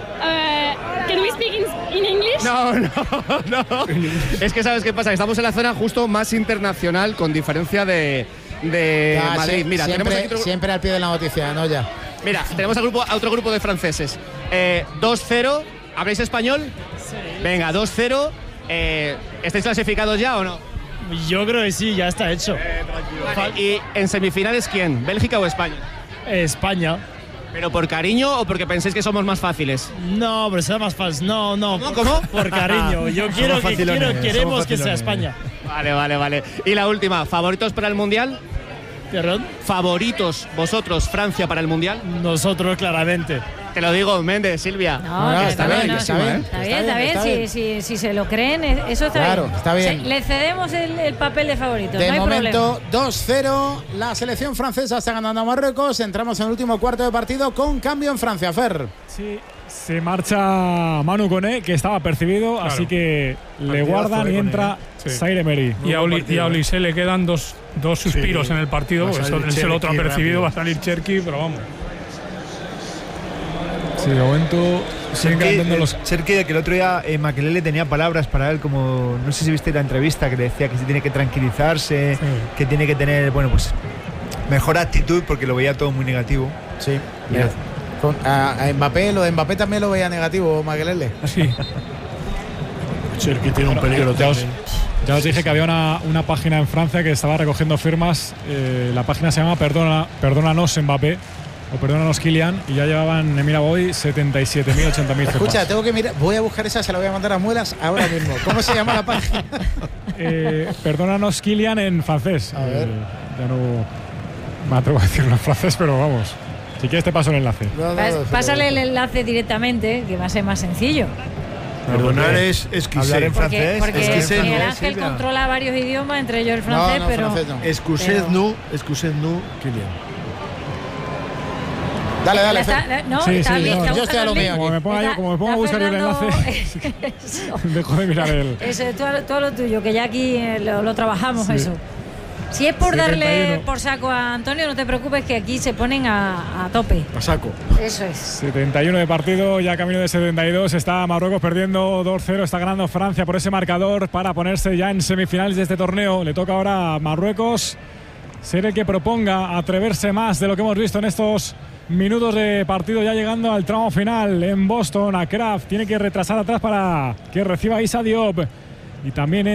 Speaker 21: Uh, can we speak in, in English?
Speaker 7: No, no, no. Es que ¿sabes qué pasa? Estamos en la zona justo más internacional, con diferencia de, de
Speaker 1: ya,
Speaker 7: Madrid.
Speaker 1: Sí,
Speaker 7: Mira,
Speaker 1: siempre,
Speaker 7: tenemos aquí otro...
Speaker 1: siempre al pie de la noticia, ¿no? Ya.
Speaker 7: Mira, tenemos a, grupo, a otro grupo de franceses. Eh, dos cero. ¿Habláis español?
Speaker 21: Sí.
Speaker 7: Venga, dos cero. Eh, ¿Estáis clasificados ya o no?
Speaker 22: Yo creo que sí, ya está hecho.
Speaker 7: Eh, vale, ¿y en semifinales quién? ¿Bélgica o España?
Speaker 22: Eh, España.
Speaker 7: ¿Pero por cariño o porque pensáis que somos más fáciles?
Speaker 22: No, pero será más fácil. No, no.
Speaker 7: ¿Cómo? ¿Cómo?
Speaker 22: Por cariño. Yo quiero que quiero, queremos que sea España.
Speaker 7: Vale, vale, vale. Y la última, ¿favoritos para el Mundial?
Speaker 22: ¿Perdón?
Speaker 7: ¿Favoritos vosotros, Francia, para el Mundial?
Speaker 22: Nosotros, claramente.
Speaker 7: Te lo digo, Méndez, Silvia.
Speaker 6: No, no, está, bien, no, está, bien, está, está bien, está bien, está bien. Si, si, si se lo creen, eso está
Speaker 1: claro,
Speaker 6: bien.
Speaker 1: Está bien.
Speaker 6: Se, le cedemos el, el papel de favorito.
Speaker 1: De
Speaker 6: no hay
Speaker 1: momento,
Speaker 6: problema.
Speaker 1: dos cero. La selección francesa está ganando a Marruecos. Entramos en el último cuarto de partido con cambio en Francia. Fer.
Speaker 2: Sí. Se marcha Manu Koné, que estaba percibido, claro. Así que partidazo le guardan y entra sí. Zaire Emery.
Speaker 4: Y a, Oli, y a Olise le quedan dos, dos suspiros sí. en el partido, porque eso, el otro ha percibido, rápido. Va a salir Cherki, pero vamos.
Speaker 2: Sí, de momento siguen cantando los...
Speaker 5: Cherki, que el otro día eh, Makelele tenía palabras para él, como, no sé si viste la entrevista, que le decía que se tiene que tranquilizarse, sí. que tiene que tener, bueno, pues mejor actitud, porque lo veía todo muy negativo.
Speaker 1: Sí, mira. Con, a, a Mbappé, lo de Mbappé también lo veía negativo, Makelele.
Speaker 2: Sí.
Speaker 3: Cherki tiene un peligro.
Speaker 2: Ya os, ya os dije que había una, una página en Francia que estaba recogiendo firmas. Eh, la página se llama Perdona, Perdónanos Mbappé o Perdónanos Kylian, y ya llevaban, mira, hoy setenta y siete mil, ochenta mil.
Speaker 1: Escucha, tengo que mirar, voy a buscar esa, se la voy a mandar a Muelas ahora mismo. ¿Cómo se llama la página?
Speaker 2: eh, Perdónanos Kylian en francés.
Speaker 1: A ver.
Speaker 2: Eh, ya no me atrevo a decirlo en francés, pero vamos. Si quieres te paso el enlace.
Speaker 6: No, no, no, Pásale el enlace directamente, que va a ser más sencillo.
Speaker 3: Perdonar es esquisser
Speaker 5: en francés.
Speaker 6: Porque, porque
Speaker 3: esquisser,
Speaker 6: Miguel
Speaker 3: ¿no?
Speaker 6: Ángel
Speaker 3: Silvia.
Speaker 6: controla varios idiomas, entre ellos el francés,
Speaker 1: no, no,
Speaker 6: pero.
Speaker 1: Francés no.
Speaker 3: Excusez-nous, excusez-nous, Kylian.
Speaker 1: Dale, dale.
Speaker 6: Está, no,
Speaker 2: sí,
Speaker 6: está
Speaker 2: sí,
Speaker 6: bien,
Speaker 2: no,
Speaker 6: está
Speaker 2: yo
Speaker 1: estoy a lo mío.
Speaker 2: Como me ponga, yo, como me ponga a buscar yo el enlace, dejo de mirar el.
Speaker 6: Eso es todo, todo lo tuyo, que ya aquí eh, lo, lo trabajamos, sí. Eso. Si es por
Speaker 2: setenta y uno.
Speaker 6: Darle por saco a Antonio, no te preocupes, que aquí se ponen a, a tope.
Speaker 3: A saco.
Speaker 6: Eso es.
Speaker 2: setenta y uno de partido, ya camino de setenta y dos. Está Marruecos perdiendo dos cero. Está ganando Francia por ese marcador para ponerse ya en semifinales de este torneo. Le toca ahora a Marruecos ser el que proponga, atreverse más de lo que hemos visto en estos minutos de partido, ya llegando al tramo final en Boston. A Kraft tiene que retrasar atrás para que reciba Issa Diop. Y también